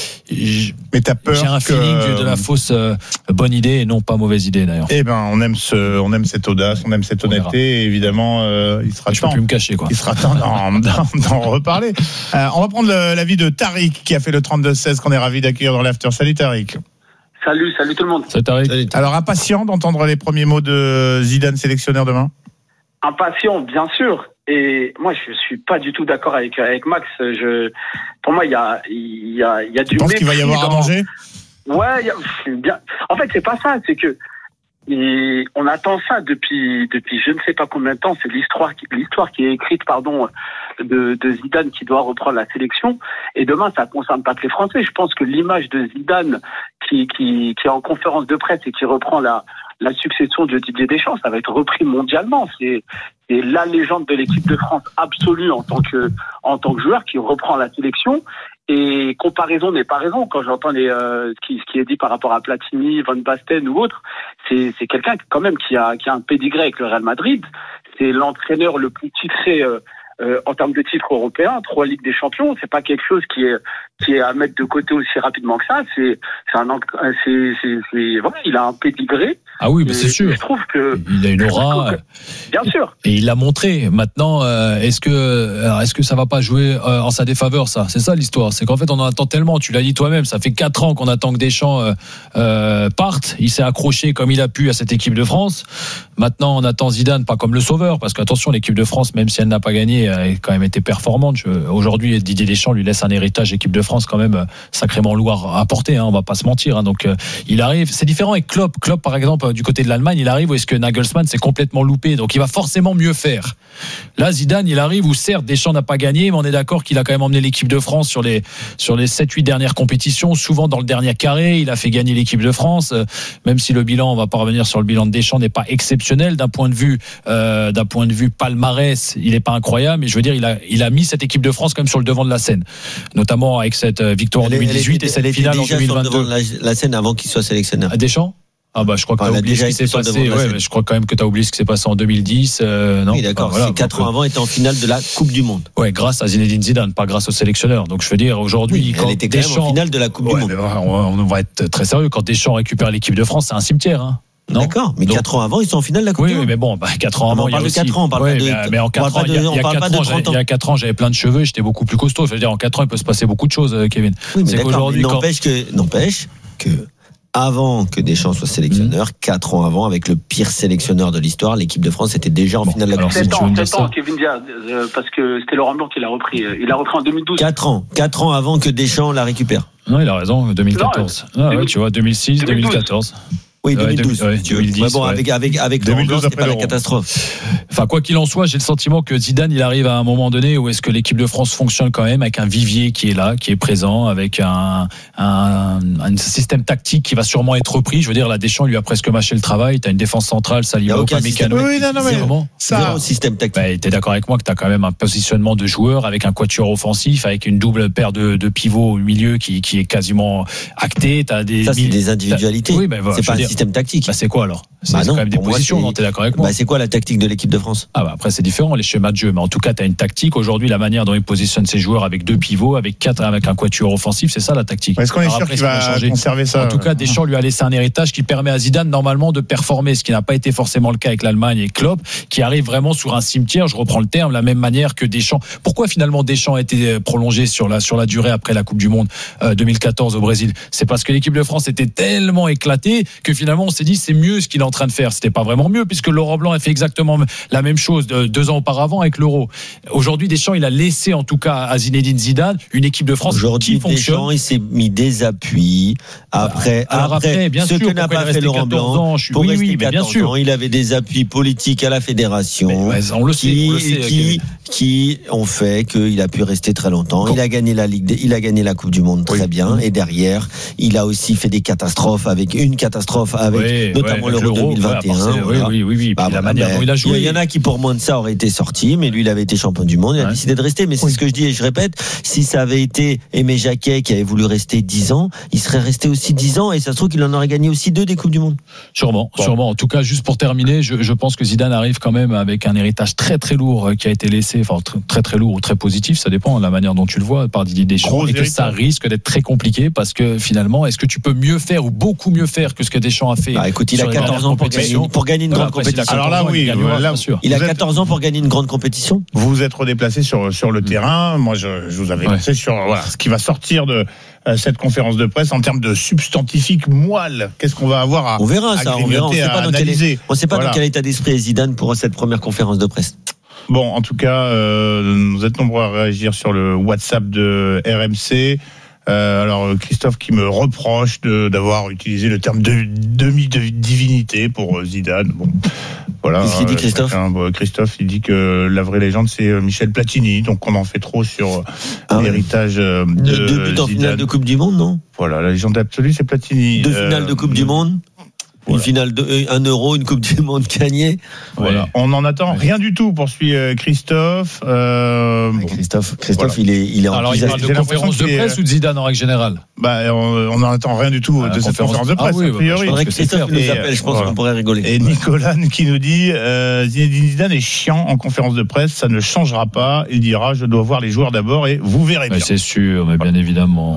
Mais t'as peur j'ai un que... feeling de la fausse euh, bonne idée et non pas mauvaise idée d'ailleurs. Eh ben on aime ce, on aime cette audace, on aime cette honnêteté. Et évidemment, euh, il sera je temps. peux plus me cacher quoi. Il sera temps d'en, d'en, d'en reparler. Euh, on va prendre le, l'avis de Tariq qui a fait le trente-deux seize qu'on est ravi d'accueillir dans l'after. Salut Tariq. Salut, salut tout le monde. Salut Tariq. Salut. Alors impatient d'entendre les premiers mots de Zidane sélectionneur demain. Impatient, bien sûr. Et moi, je suis pas du tout d'accord avec avec Max. Je, pour moi, il y a il y a il y a du. Tu penses qu'il va y avoir dans... à manger? Ouais, y a... bien. En fait, c'est pas ça. C'est que et on attend ça depuis depuis je ne sais pas combien de temps. C'est l'histoire qui l'histoire qui est écrite, pardon, de, de Zidane qui doit reprendre la sélection. Et demain, ça concerne pas que les Français. Je pense que l'image de Zidane qui qui qui est en conférence de presse et qui reprend la la succession de Didier Deschamps, ça va être repris mondialement. C'est, c'est la légende de l'équipe de France absolue en tant que, en tant que joueur qui reprend la sélection. Et comparaison n'est pas raison. Quand j'entends les, euh, ce qui, ce qui est dit par rapport à Platini, Van Basten ou autre, c'est, c'est quelqu'un quand même qui a, qui a un pédigré avec le Real Madrid. C'est l'entraîneur le plus titré, euh, Euh, en termes de titres européens, trois Ligues des Champions, c'est pas quelque chose qui est qui est à mettre de côté aussi rapidement que ça. C'est, c'est un, c'est, c'est, c'est voilà, il a un pédigré. Ah oui, mais c'est sûr. Je trouve que il a une aura. Bien sûr. Et il l'a montré. Maintenant, euh, est-ce que, alors, est-ce que ça va pas jouer euh, en sa défaveur, ça? C'est ça l'histoire. C'est qu'en fait, on en attend tellement. Tu l'as dit toi-même. Ça fait quatre ans qu'on attend que Deschamps euh, euh, parte. Il s'est accroché comme il a pu à cette équipe de France. Maintenant, on attend Zidane, pas comme le sauveur, parce qu'attention, l'équipe de France, même si elle n'a pas gagné, a quand même été performante. Je, aujourd'hui, Didier Deschamps lui laisse un héritage équipe de France quand même sacrément lourd à porter. Hein, on va pas se mentir. Hein, donc, euh, il arrive. C'est différent avec Klopp. Klopp, par exemple, du côté de l'Allemagne, il arrive où est-ce que Nagelsmann s'est complètement loupé, donc il va forcément mieux faire. Là, Zidane, il arrive où certes Deschamps n'a pas gagné, mais on est d'accord qu'il a quand même emmené l'équipe de France sur les sur les sept huit dernières compétitions, souvent dans le dernier carré. Il a fait gagner l'équipe de France, euh, même si le bilan, on va pas revenir sur le bilan de Deschamps, n'est pas exceptionnel d'un point de vue euh, d'un point de vue palmarès, il n'est pas incroyable, mais je veux dire, il a il a mis cette équipe de France quand même sur le devant de la scène, notamment avec cette victoire en deux mille dix-huit et cette finale en deux mille vingt-deux. Sur le devant de la, la scène avant qu'il soit sélectionneur. Deschamps. Ah bah je crois que enfin, t'as oublié ce qui s'est passé. Ouais, mais je crois quand même que t'as oublié ce qui s'est passé en deux mille dix. Euh, non. Oui, d'accord. Enfin, voilà, c'est quatre ans avant, était en finale de la Coupe du Monde. Ouais, grâce à Zinedine Zidane, pas grâce au sélectionneur. Donc je veux dire aujourd'hui, oui, quand elle était quand Deschamps, même en finale de la Coupe ouais, du Monde. On, on va être très sérieux. Quand Deschamps récupère l'équipe de France, c'est un cimetière. Hein. Non. D'accord, mais quatre ans avant, ils sont en finale de la Coupe oui, du Monde. Oui, mais bon, bah, quatre ans avant, on parle il y a de aussi... quatre ans, on parle ouais, pas de. Mais, mais en quatre ans, il y a, il y a quatre ans, il y a quatre ans, j'avais plein de cheveux, j'étais beaucoup plus costaud. Je veux dire, en quatre ans, il peut se passer beaucoup de choses, Kevin. Oui, mais c'est qu'aujourd'hui, quand... n'empêche que, n'empêche que. Avant que Deschamps soit sélectionneur, mmh. quatre ans avant, avec le pire sélectionneur de l'histoire, l'équipe de France était déjà en bon, finale de la Coupe du Monde. sept ans, Kevin Diaz, euh, parce que c'était Laurent Blanc qui l'a repris. Il l'a repris en deux mille douze. quatre ans. quatre ans avant que Deschamps la récupère. Non, il a raison, deux mille quatorze. Non, ah, ouais, tu vois, deux mille six, deux mille quatorze. Oui, deux mille douze. Ouais, deux mille dix. Ouais, bon, avec, avec, avec deux mille douze, c'était pas la catastrophe. Enfin, quoi qu'il en soit, j'ai le sentiment que Zidane, il arrive à un moment donné où est-ce que l'équipe de France fonctionne quand même avec un vivier qui est là, qui est présent, avec un, un, un système tactique qui va sûrement être repris. Je veux dire, là, Deschamps lui a presque mâché le travail. T'as une défense centrale, Saliba, Upamecano. Oui, non, non, mais zéro, zéro système tactique. Bah, t'es d'accord avec moi que t'as quand même un positionnement de joueurs avec un quatuor offensif, avec une double paire de, de pivots au milieu qui, qui est quasiment acté. T'as des, ça, c'est des individualités. Oui, bah, voilà, c'est pas un dire, système tactique. Bah, c'est quoi alors? C'est bah quand même des positions, non? T'es d'accord avec moi? Bah, c'est quoi la tactique de l'équipe de France? Ah, bah, après, c'est différent, les schémas de jeu. Mais en tout cas, t'as une tactique. Aujourd'hui, la manière dont il positionne ses joueurs avec deux pivots, avec quatre, avec un quatuor offensif, c'est ça la tactique. Est-ce qu'on est sûr après, qu'il va conserver ça? En tout cas, Deschamps lui a laissé un héritage qui permet à Zidane, normalement, de performer, ce qui n'a pas été forcément le cas avec l'Allemagne et Klopp, qui arrive vraiment sur un cimetière, je reprends le terme, la même manière que Deschamps. Pourquoi finalement Deschamps a été prolongé sur la, sur la durée après la Coupe du Monde euh, deux mille quatorze au Brésil? C'est parce que l'équipe de France était tellement éclatée que finalement, on s'est dit, c'est mieux ce qu'il est en train de faire. C'était pas vraiment mieux, puisque Laurent Blanc a fait exactement la même chose deux ans auparavant avec l'Euro. Aujourd'hui, Deschamps, il a laissé en tout cas à Zinedine Zidane une équipe de France aujourd'hui, qui fonctionne. Deschamps, il s'est mis des appuis. Après, Alors après, après bien ce sûr, que n'a pas fait Laurent Blanc, ans, je suis... pour oui, rester oui, mais bien sûr. ans, il avait des appuis politiques à la fédération, mais, mais on le sait, qui, on le sait, qui, qui ont fait qu'il a pu rester très longtemps. Quand... Il a gagné la Ligue, des... il a gagné la Coupe du Monde très oui. bien, et derrière, il a aussi fait des catastrophes avec une catastrophe avec oui, notamment ouais, l'Euro deux mille vingt et un. Ouais, voilà. Oui, oui, oui. Bah, la manière bah, dont il a joué. Il y en a qui pour moins de ça auraient été sortis, mais lui, il avait été champion du monde, il a ouais. décidé de rester. Mais c'est oui. ce que je dis et je répète, si ça avait été Aimé Jacquet qui avait voulu rester dix ans, il serait resté aussi dix ans et ça se trouve qu'il en aurait gagné aussi deux des Coupes du Monde. Sûrement, bon. sûrement. En tout cas, juste pour terminer, je, je pense que Zidane arrive quand même avec un héritage très très lourd qui a été laissé, enfin très très lourd ou très positif, ça dépend de la manière dont tu le vois, par Didier Deschamps, Gros et que héritage. Ça risque d'être très compliqué parce que finalement, est-ce que tu peux mieux faire ou beaucoup mieux faire que ce que Deschamps a fait? Bah, écoute, il a quatorze ans pour gagner, pour gagner une voilà, grande compétition. Alors là, oui, il, là, il a quatorze ans pour gagner une grande compétition. Vous vous êtes redéplacé sur sur le mmh. terrain. Moi, je, je vous avais lancé ouais. sur voilà, ce qui va sortir de euh, cette conférence de presse en termes de substantifique moelle. Qu'est-ce qu'on va avoir à On verra ça. On verra. On ne sait pas dans quel, est, on sait pas voilà. dans quel état d'esprit est Zidane pour cette première conférence de presse. Bon, en tout cas, euh, vous êtes nombreux à réagir sur le WhatsApp de R M C. Euh, alors Christophe qui me reproche de, d'avoir utilisé le terme de demi-divinité pour Zidane. Bon, voilà. Qu'est-ce qu'il dit Christophe ? Chacun, bon, Christophe, il dit que la vraie légende c'est Michel Platini, donc on en fait trop sur ah l'héritage ouais. de Deux, deux buts en finale de Coupe du Monde, non ? Voilà, la légende absolue c'est Platini. Deux euh, finales de Coupe de... du Monde. Voilà. Une finale de un euro, une Coupe du Monde gagnée. Voilà. On n'en attend rien du tout, poursuit Christophe. Euh, bon. Christophe, Christophe, voilà. il est, il est en. Alors, il parle de conférence de presse est... ou de Zidane en règle générale. Bah, on n'en attend rien du tout ah, de cette conférence de presse. Ah, oui, a priori. Je voudrais que Christophe nous appelle. Je pense voilà. qu'on pourrait rigoler. Et Nicolas qui nous dit euh, Zinedine Zidane est chiant en conférence de presse, ça ne changera pas. Il dira je dois voir les joueurs d'abord et vous verrez bien. C'est sûr, mais bien évidemment.